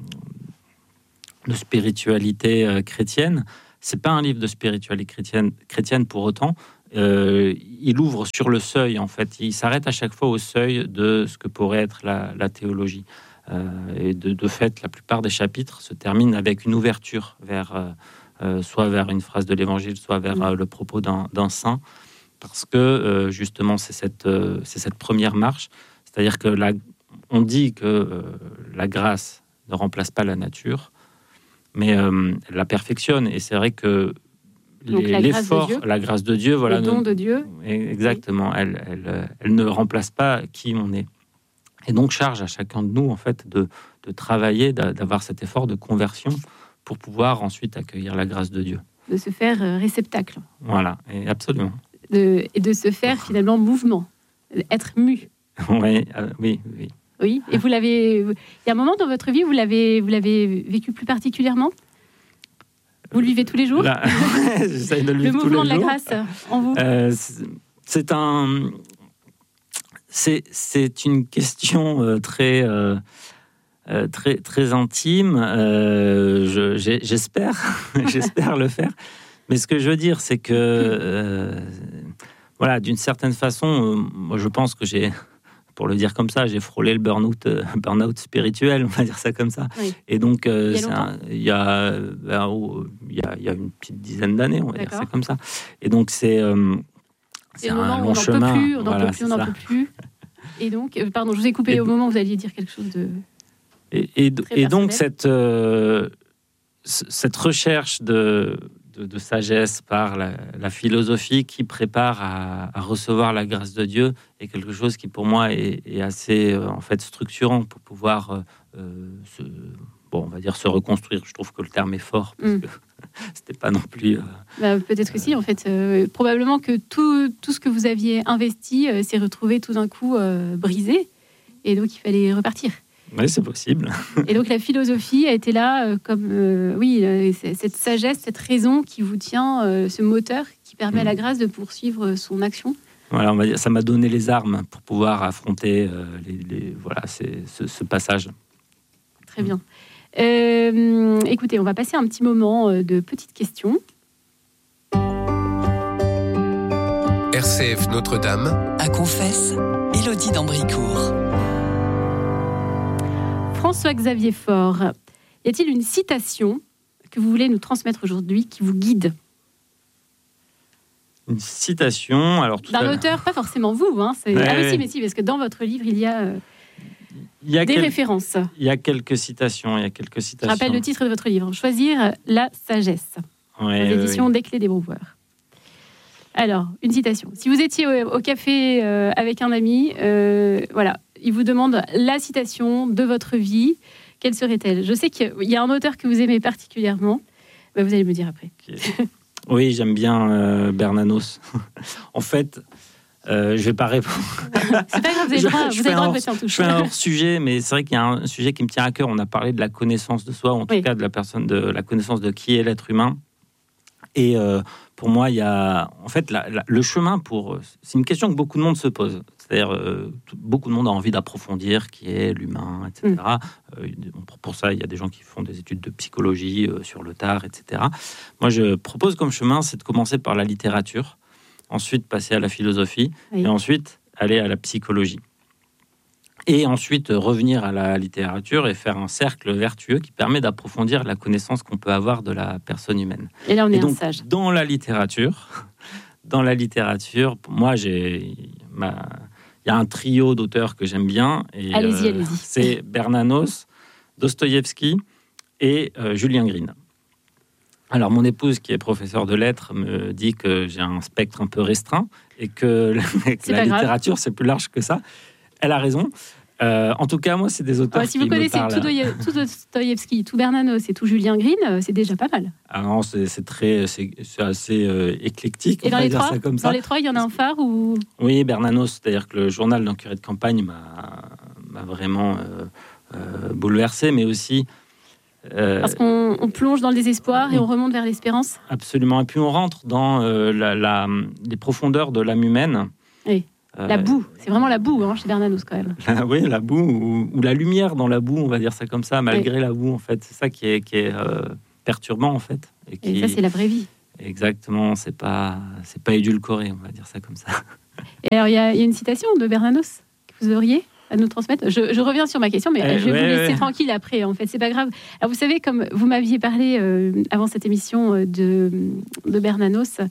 T: de spiritualité euh, chrétienne. C'est pas un livre de spiritualité chrétienne, chrétienne pour autant. Euh, il ouvre sur le seuil, en fait. Il s'arrête à chaque fois au seuil de ce que pourrait être la, la théologie. Euh, et de, de fait, la plupart des chapitres se terminent avec une ouverture vers, euh, euh, soit vers une phrase de l'Évangile, soit vers euh, le propos d'un, d'un saint. Parce que, euh, justement, c'est cette, euh, c'est cette première marche, C'est-à-dire que la, on dit que euh, la grâce ne remplace pas la nature, mais euh, elle la perfectionne. Et c'est vrai que
S: Donc,
T: les,
S: la
T: l'effort,
S: grâce de Dieu,
T: la grâce de Dieu, voilà,
S: le don
T: ne-
S: de Dieu.
T: exactement, elle, elle, elle ne remplace pas qui on est. Et donc charge à chacun de nous en fait de, de travailler, d'a- d'avoir cet effort de conversion pour pouvoir ensuite accueillir la grâce de Dieu.
S: De se faire euh, réceptacle.
T: Voilà, et absolument.
S: De, et de se faire finalement mouvement. Être mu.
T: Oui, euh, oui, oui.
S: Oui. Et vous l'avez. Il y a un moment dans votre vie où vous l'avez, vous l'avez vécu plus particulièrement. Vous le vivez tous les jours.
T: Là, j'essaie de le
S: Le
T: vivre tous
S: mouvement de
T: les
S: la
T: jours.
S: grâce en vous.
T: Euh, c'est, c'est un, c'est, c'est une question euh, très, euh, euh, très, très intime. Euh, je, j'ai- j'espère, j'espère le faire. Mais ce que je veux dire, c'est que, euh, voilà, d'une certaine façon, euh, moi, je pense que j'ai, pour le dire comme ça, j'ai frôlé le burn-out, euh, burn-out spirituel, on va dire ça comme ça.
S: Oui.
T: Et donc, euh,
S: Il y a
T: c'est
S: longtemps
T: un- il y a, ben, oh, il y a, il y a une petite dizaine d'années, on va dire
S: D'accord.
T: ça comme ça. Et donc, c'est, euh,
S: C'est
T: c'est
S: le moment
T: un
S: où
T: long
S: on n'en
T: chemin.
S: peut plus, on n'en
T: Voilà,
S: peut plus, on
T: c'est
S: n'en
T: ça.
S: peut plus. Et donc, euh, pardon, je vous ai coupé
T: Et-
S: au moment où vous alliez dire quelque chose de.
T: Et, et,
S: Très
T: et donc,
S: personnel.
T: cette, euh, c- cette recherche de, de, de sagesse par la, la philosophie qui prépare à, à recevoir la grâce de Dieu est quelque chose qui, pour moi, est, est assez euh, en fait, structurant pour pouvoir euh, euh, se, bon, on va dire se reconstruire. Je trouve que le terme est fort, parce
S: Mm.
T: que c'était pas non plus... euh,
S: Bah, peut-être que si, en fait. Euh, probablement que tout, tout ce que vous aviez investi euh, s'est retrouvé tout d'un coup euh, brisé. Et donc, il fallait repartir.
T: Oui, c'est possible.
S: Et donc, la philosophie a été là euh, comme, euh, oui, euh, c'est- cette sagesse, cette raison qui vous tient, euh, ce moteur qui permet à la grâce de poursuivre son action.
T: Voilà, on va dire, ça m'a donné les armes pour pouvoir affronter euh, les, les- voilà, c'est, ce, ce passage.
S: Très bien. Euh, écoutez, on va passer un petit moment euh, de petites questions.
K: R C F Notre-Dame.
Q: À Confesse, Élodie d'Ambricourt.
S: François-Xavier Faure, y a-t-il une citation que vous voulez nous transmettre aujourd'hui qui vous guide?
T: Une citation, alors tout à
S: D'un
T: l'heure-
S: auteur, pas forcément vous. Hein, c'est...
T: Ouais,
S: ah oui,
T: ouais.
S: si, mais si, parce que dans votre livre, il y a euh,
T: Il y a
S: des
T: quel-
S: références.
T: Il y a quelques citations, il y a quelques
S: Je
T: citations.
S: rappelle le titre de votre livre, Choisir la sagesse,
T: Ouais,
S: aux
T: ouais,
S: éditions
T: ouais.
S: Des Clés des Brouweurs. Alors, une citation. Si vous étiez au, au café euh, avec un ami, euh, voilà, il vous demande la citation de votre vie, quelle serait-elle? Je sais qu'il y a un auteur que vous aimez particulièrement. Bah, vous allez me dire après.
T: Oui, j'aime bien euh, Bernanos. En fait, euh, je vais pas répondre.
S: C'est pas grave, vous avez le droit,
T: Je
S: vous
T: fais
S: avez le droit
T: un
S: de
T: hors-
S: passer en touche.
T: Je fais un hors-sujet, mais c'est vrai qu'il y a un sujet qui me tient à cœur. On a parlé de la connaissance de soi, ou en tout cas de la personne, de la connaissance de qui est l'être humain. Et euh, pour moi, il y a en fait la- la- le chemin pour. C'est une question que beaucoup de monde se pose. C'est-à-dire, euh, tout- beaucoup de monde a envie d'approfondir qui est l'humain, et cetera. Euh, pour, pour ça, il y a des gens qui font des études de psychologie euh, sur le tard, et cetera. Moi, je propose comme chemin, c'est de commencer par la littérature, ensuite passer à la philosophie,
S: Oui.
T: et ensuite aller à la psychologie. Et ensuite euh, revenir à la littérature et faire un cercle vertueux qui permet d'approfondir la connaissance qu'on peut avoir de la personne humaine.
S: Et là, on est un
T: donc,
S: sage.
T: dans la littérature, dans la littérature, pour moi, j'ai ma- il y a un trio d'auteurs que j'aime bien. Et,
S: Allez-y, allez-y.
T: C'est Bernanos, Dostoïevski et euh, Julien Green. Alors, mon épouse, qui est professeure de lettres, me dit que j'ai un spectre un peu restreint et que, que
S: C'est
T: la
S: pas grave.
T: littérature, c'est plus large que ça. Elle a raison. Euh, en tout cas, moi, c'est des auteurs
S: Ouais, si
T: qui
S: vous
T: me
S: connaissez
T: parlent.
S: tout, Doye- tout Dostoïevski, tout Bernanos et tout Julien Green, euh, c'est déjà pas mal.
T: Ah non, c'est c'est très, c'est c'est assez euh, éclectique.
S: Et
T: on
S: dans
T: va
S: les,
T: dire
S: trois,
T: ça comme
S: dans
T: ça.
S: les trois, il y en a un phare ou...
T: Oui, Bernanos, c'est-à-dire que le journal d'un curé de campagne m'a m'a vraiment euh, euh, bouleversé, mais aussi euh,
S: Parce qu'on on plonge dans le désespoir et on remonte vers l'espérance.
T: absolument. Et puis on rentre dans euh, la, la- les profondeurs de l'âme humaine.
S: Oui.
T: Euh,
S: La boue, c'est vraiment la boue hein, chez Bernanos quand même.
T: La- oui, la boue ou, ou la lumière dans la boue, on va dire ça comme ça, malgré la boue en fait. C'est ça qui est, qui est euh, perturbant en fait. Et, qui,
S: Et ça, c'est la vraie vie.
T: Exactement, c'est pas, c'est pas édulcoré, on va dire ça comme ça.
S: Et alors, il y, a il y a une citation de Bernanos que vous auriez à nous transmettre. Je, je reviens sur ma question, mais
T: Eh,
S: je vais
T: ouais,
S: vous laisser
T: ouais.
S: tranquille après. En fait, c'est pas grave. Alors, vous savez, comme vous m'aviez parlé euh, avant cette émission euh, de, de Bernanos,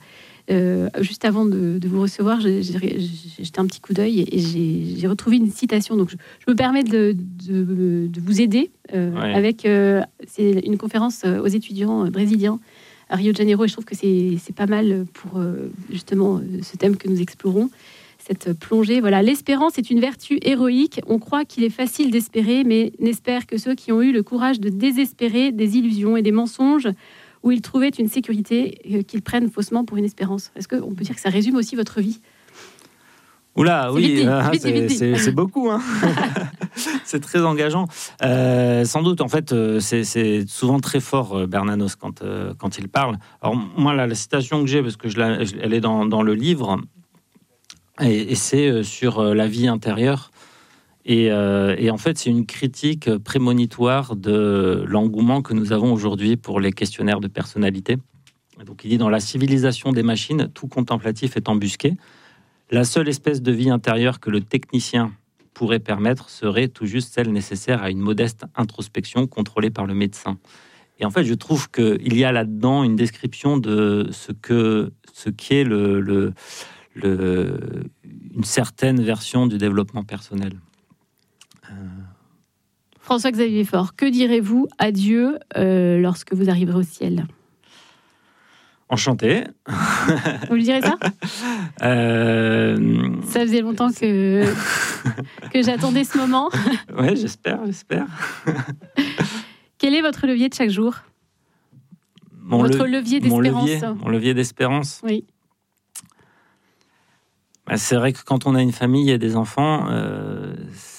S: Euh, juste avant de, de vous recevoir, j'ai, j'ai, j'ai jeté un petit coup d'œil et j'ai, j'ai retrouvé une citation. Donc, je, je me permets de, de, de vous aider euh, ouais. avec euh, c'est une conférence aux étudiants brésiliens à Rio de Janeiro. Et je trouve que c'est, c'est pas mal pour euh, justement ce thème que nous explorons, cette plongée. Voilà, l'espérance est une vertu héroïque. On croit qu'il est facile d'espérer, mais n'espère que ceux qui ont eu le courage de désespérer des illusions et des mensonges où ils trouvaient une sécurité euh, qu'ils prennent faussement pour une espérance. Est-ce qu'on peut dire que ça résume aussi votre vie ?
T: Oula,
S: c'est
T: oui,
S: vite dit,
T: euh,
S: vite
T: c'est,
S: dit, vite dit.
T: c'est, c'est beaucoup. Hein. C'est très engageant. Euh, sans doute, en fait, euh, c'est, c'est souvent très fort, euh, Bernanos, quand, euh, quand il parle. Alors, moi, là, la citation que j'ai, parce que je la, je, elle est dans, dans le livre, et, et c'est euh, sur euh, la vie intérieure. Et, euh, et en fait, c'est une critique prémonitoire de l'engouement que nous avons aujourd'hui pour les questionnaires de personnalité. Donc, il dit, dans la civilisation des machines, tout contemplatif est embusqué. La seule espèce de vie intérieure que le technicien pourrait permettre serait tout juste celle nécessaire à une modeste introspection contrôlée par le médecin. Et en fait, je trouve qu'il y a là-dedans une description de ce que ce qu'est le, le, le, une certaine version du développement personnel.
S: François-Xavier Faure, que direz-vous à Dieu euh, lorsque vous arriverez au ciel ?
T: Enchanté.
S: Vous lui direz ça ?
T: euh...
S: Ça faisait longtemps que, que j'attendais ce moment.
T: Oui, j'espère, j'espère.
S: Quel est votre levier de chaque jour ?
T: mon
S: Votre
T: le...
S: levier d'espérance.
T: Mon levier, mon levier d'espérance.
S: Oui.
T: Bah, c'est vrai que quand on a une famille et des enfants, euh,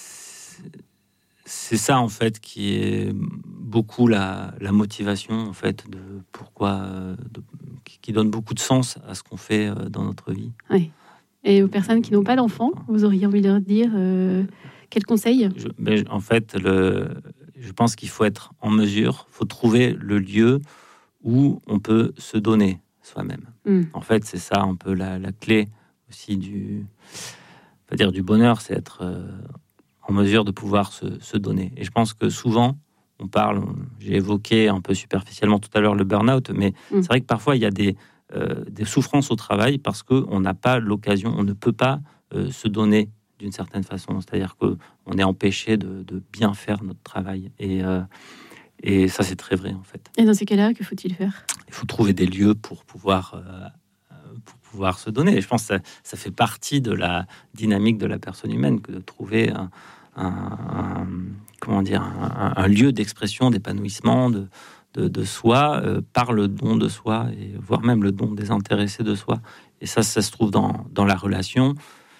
T: c'est ça en fait qui est beaucoup la, la motivation en fait de pourquoi, de, qui donne beaucoup de sens à ce qu'on fait dans notre vie.
S: Oui. Et aux personnes qui n'ont pas d'enfants, vous auriez envie de leur dire euh, quel conseil ?
T: je, mais En fait, le, je pense qu'il faut être en mesure, il faut trouver le lieu où on peut se donner soi-même. Mm. En fait, c'est ça un peu la, la clé aussi du, on va dire du bonheur, c'est être euh, en mesure de pouvoir se, se donner. Et je pense que souvent, on parle, on, j'ai évoqué un peu superficiellement tout à l'heure le burn-out, mais mm. c'est vrai que parfois il y a des, euh, des souffrances au travail parce qu'on n'a pas l'occasion, on ne peut pas euh, se donner d'une certaine façon. C'est-à-dire qu'on est empêché de, de bien faire notre travail. Et, euh, et ça, c'est très vrai en fait.
S: Et dans ces cas-là, que faut-il faire ?
T: Il faut trouver des lieux pour pouvoir... Euh, pouvoir se donner. Et je pense que ça, ça fait partie de la dynamique de la personne humaine que de trouver un, un, un comment dire, un, un lieu d'expression, d'épanouissement de, de, de soi euh, par le don de soi, et voire même le don désintéressé de soi. Et ça, ça se trouve dans, dans la relation,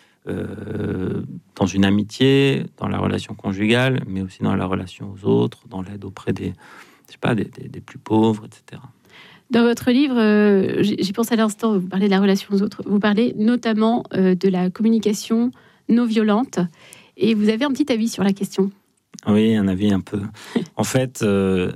T: euh, dans une amitié, dans la relation conjugale, mais aussi dans la relation aux autres, dans l'aide auprès des, je sais pas, des, des, des plus pauvres, et cetera.
S: Dans votre livre, euh, j'y pense à l'instant, vous parlez de la relation aux autres, vous parlez notamment euh, de la communication non violente, et vous avez un petit avis sur la question.
T: Oui, un avis un peu. En fait, euh,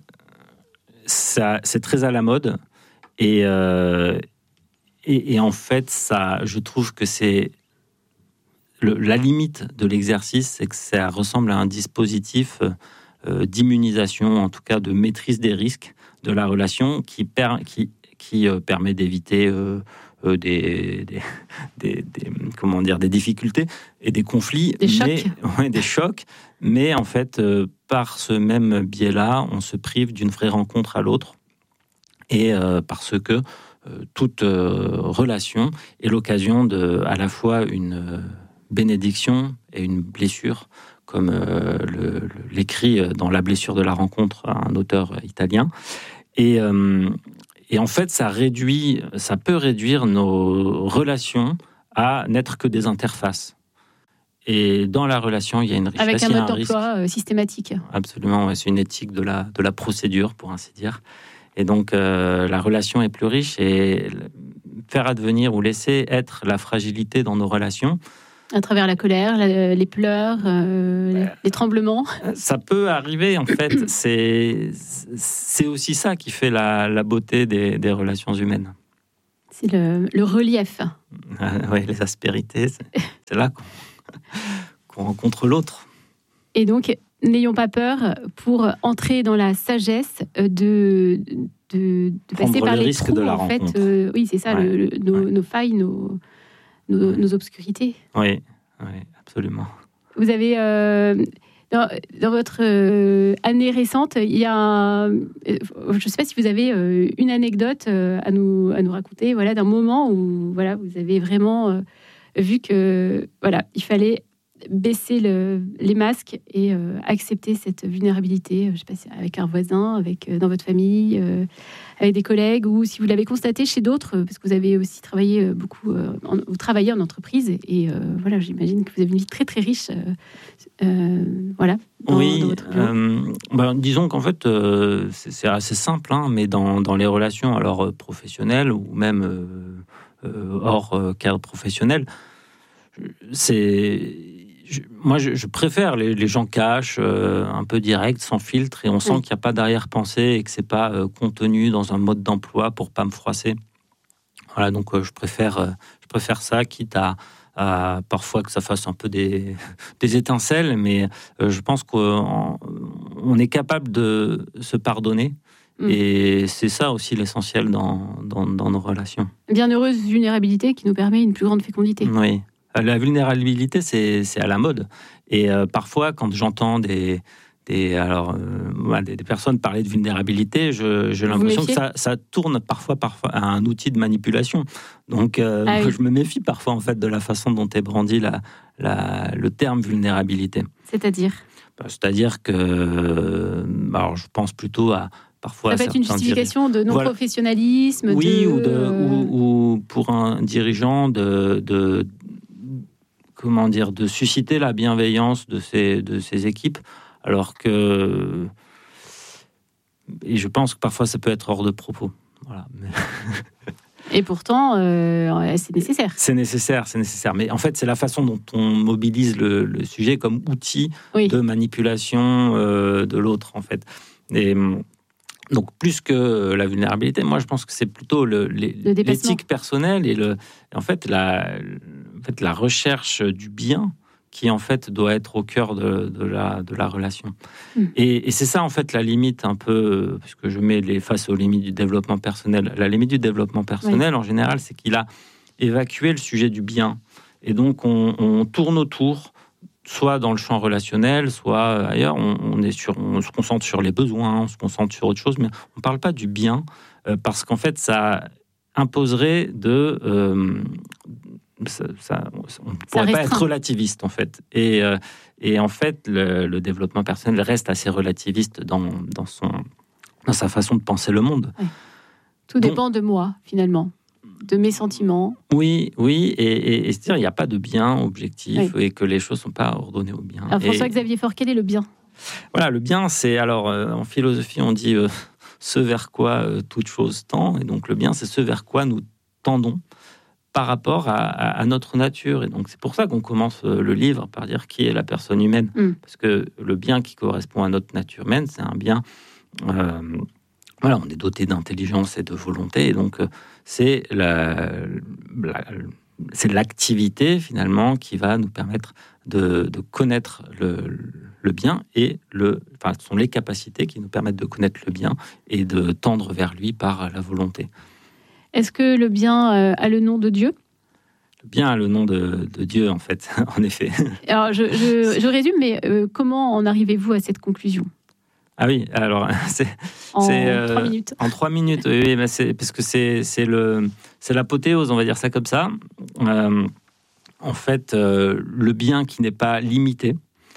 T: ça, c'est très à la mode, et, euh, et, et en fait, ça, je trouve que c'est le, la limite de l'exercice, c'est que ça ressemble à un dispositif euh, d'immunisation, en tout cas de maîtrise des risques de la relation qui, per, qui, qui euh, permet d'éviter euh, euh, des, des, des, des, comment dire, des difficultés et des conflits.
S: Des
T: mais,
S: chocs.
T: Ouais, des chocs. Mais en fait, euh, par ce même biais-là, on se prive d'une vraie rencontre à l'autre. Et euh, parce que euh, toute euh, relation est l'occasion de, à la fois une euh, bénédiction et une blessure, comme euh, le, le, l'écrit dans La blessure de la rencontre, un auteur italien. Et, euh, et en fait, ça réduit, ça peut réduire nos relations à n'être que des interfaces. Et dans la relation, il y a une richesse.
S: Avec un
T: il y a
S: mode d'emploi euh, systématique.
T: Absolument, ouais, c'est une éthique de la, de la procédure, pour ainsi dire. Et donc, euh, la relation est plus riche, et faire advenir ou laisser être la fragilité dans nos relations,
S: à travers la colère, la, les pleurs, euh, les, les tremblements.
T: Ça peut arriver, en fait. C'est, c'est aussi ça qui fait la, la beauté des, des relations humaines.
S: C'est le, le relief.
T: Euh, oui, les aspérités, c'est, c'est là qu'on, qu'on rencontre l'autre.
S: Et donc, n'ayons pas peur pour entrer dans la sagesse de, de, de passer
T: Prendre
S: par
T: le
S: les
T: risque
S: trous,
T: de la
S: en fait.
T: rencontre.
S: Euh, oui, c'est ça,
T: Ouais.
S: le, le- nos, nos failles, nos, nos, nos obscurités.
T: Oui, oui, absolument.
S: Vous avez, euh, dans, dans votre euh, année récente, il y a un, euh, je ne sais pas si vous avez euh, une anecdote euh, à, nous, à nous raconter, voilà, d'un moment où voilà, vous avez vraiment euh, vu que voilà, il fallait baisser le, les masques et euh, accepter cette vulnérabilité, je sais pas si avec un voisin, avec euh, dans votre famille, euh, avec des collègues, ou si vous l'avez constaté chez d'autres, euh, parce que vous avez aussi travaillé euh, beaucoup, euh, en, vous travaillez en entreprise, et, et, euh, voilà, j'imagine que vous avez une vie très très riche, euh, euh, voilà. Dans,
T: oui,
S: dans votre bureau.
T: euh, ben, disons qu'en fait, euh, c'est, c'est assez simple, hein, mais dans, dans les relations alors euh, professionnelles ou même euh, euh, hors euh, cadre professionnel, c'est Je, moi, je, je préfère les, les gens cash, euh, un peu direct, sans filtre, et on sent
S: Oui.
T: qu'il n'y a pas d'arrière-pensée et que c'est pas euh, contenu dans un mode d'emploi pour pas me froisser. Voilà, donc euh, je préfère, euh, je préfère ça, quitte à, à parfois que ça fasse un peu des, des étincelles, mais euh, je pense qu'on on est capable de se pardonner. Mm. Et c'est ça aussi l'essentiel dans, dans, dans nos relations.
S: Bienheureuse vulnérabilité qui nous permet une plus grande fécondité.
T: Oui. La vulnérabilité, c'est, c'est à la mode. Et euh, parfois, quand j'entends des, des, alors, euh, ouais, des, des personnes parler de vulnérabilité, je, j'ai l'impression que ça, ça tourne parfois, parfois à un outil de manipulation. Donc, euh, ah oui. je me méfie parfois en fait, de la façon dont est brandi la, la, le terme vulnérabilité.
S: C'est-à-dire
T: bah, C'est-à-dire que... Alors, je pense plutôt à... Parfois,
S: ça peut être une justification diri... de non-professionnalisme.
T: Oui,
S: de...
T: ou, de, ou, ou pour un dirigeant de... de comment dire, de susciter la bienveillance de ces, de ces équipes, alors que... Et je pense que parfois, ça peut être hors de propos. Voilà.
S: Et pourtant, euh, c'est nécessaire.
T: C'est nécessaire, c'est nécessaire. Mais en fait, c'est la façon dont on mobilise le, le sujet comme outil oui. de manipulation euh, de l'autre, en fait. Et... Donc, plus que la vulnérabilité, moi, je pense que c'est plutôt le, les, le l'éthique personnelle et, le, et en, fait, la, en fait, la recherche du bien qui, en fait, doit être au cœur de, de, la, de la relation. Mmh. Et, et c'est ça, en fait, la limite un peu, parce que je mets les face aux limites du développement personnel. La limite du développement personnel, oui. en général, c'est qu'il a évacué le sujet du bien. Et donc, on, on tourne autour, soit dans le champ relationnel, soit ailleurs, on, on, est sur, on se concentre sur les besoins, on se concentre sur autre chose, mais on ne parle pas du bien, euh, parce qu'en fait, ça imposerait de... Euh, ça, ça, on ne pourrait pas être relativiste, en fait. Et, euh, et en fait, le, le développement personnel reste assez relativiste dans, dans, son, dans sa façon de penser le monde.
S: Ouais. Tout Donc, dépend de moi, finalement. De mes sentiments.
T: Oui, oui, et, et, et c'est-à-dire il n'y a pas de bien objectif oui. et que les choses ne sont pas ordonnées au bien.
S: Alors François-Xavier Faure, quel est le bien ?
T: Voilà, le bien, c'est, alors euh, en philosophie, on dit euh, ce vers quoi euh, toute chose tend, et donc le bien, c'est ce vers quoi nous tendons par rapport à, à, à notre nature. Et donc c'est pour ça qu'on commence euh, le livre par dire qui est la personne humaine, mm. parce que le bien qui correspond à notre nature humaine, c'est un bien... Euh, Voilà, on est doté d'intelligence et de volonté, et donc euh, c'est, la, la, c'est l'activité finalement qui va nous permettre de, de connaître le, le bien, et le, enfin, ce sont les capacités qui nous permettent de connaître le bien et de tendre vers lui par la volonté.
S: Est-ce que le bien euh, a le nom de Dieu ?
T: Le bien a le nom de, de Dieu, en fait, en effet.
S: Alors, je, je, je résume, mais euh, comment en arrivez-vous à cette conclusion ?
T: Ah oui, alors c'est
S: en
T: c'est, euh,
S: trois minutes.
T: En trois minutes, oui, mais c'est parce que c'est c'est le c'est l'apothéose, on va dire ça comme ça. Euh, en fait, euh, le bien qui n'est pas limité,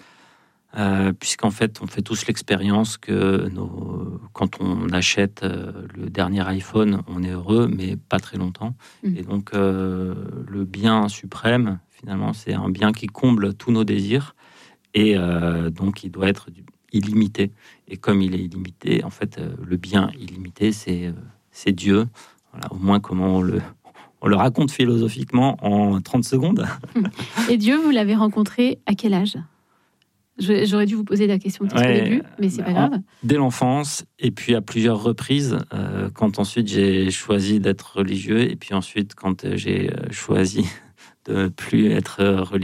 T: euh, puisqu'en fait, on fait tous l'expérience que nos, quand on achète euh, le dernier iPhone, on est heureux, mais pas très longtemps. Mmh. Et donc, euh, le bien suprême, finalement, c'est un bien qui comble tous nos désirs, et euh, donc il doit être du illimité. Et comme il est illimité, en fait, euh, le bien illimité, c'est, euh, c'est Dieu. Voilà, au moins, comment on le, on le raconte philosophiquement en trente secondes.
S: Et Dieu, vous l'avez rencontré à quel âge ? Je, J'aurais dû vous poser la question tout ouais, au début, mais c'est bah, pas grave.
T: En, dès l'enfance, et puis à plusieurs reprises, euh, quand ensuite j'ai choisi d'être religieux, et puis ensuite quand j'ai choisi de ne plus être religieux,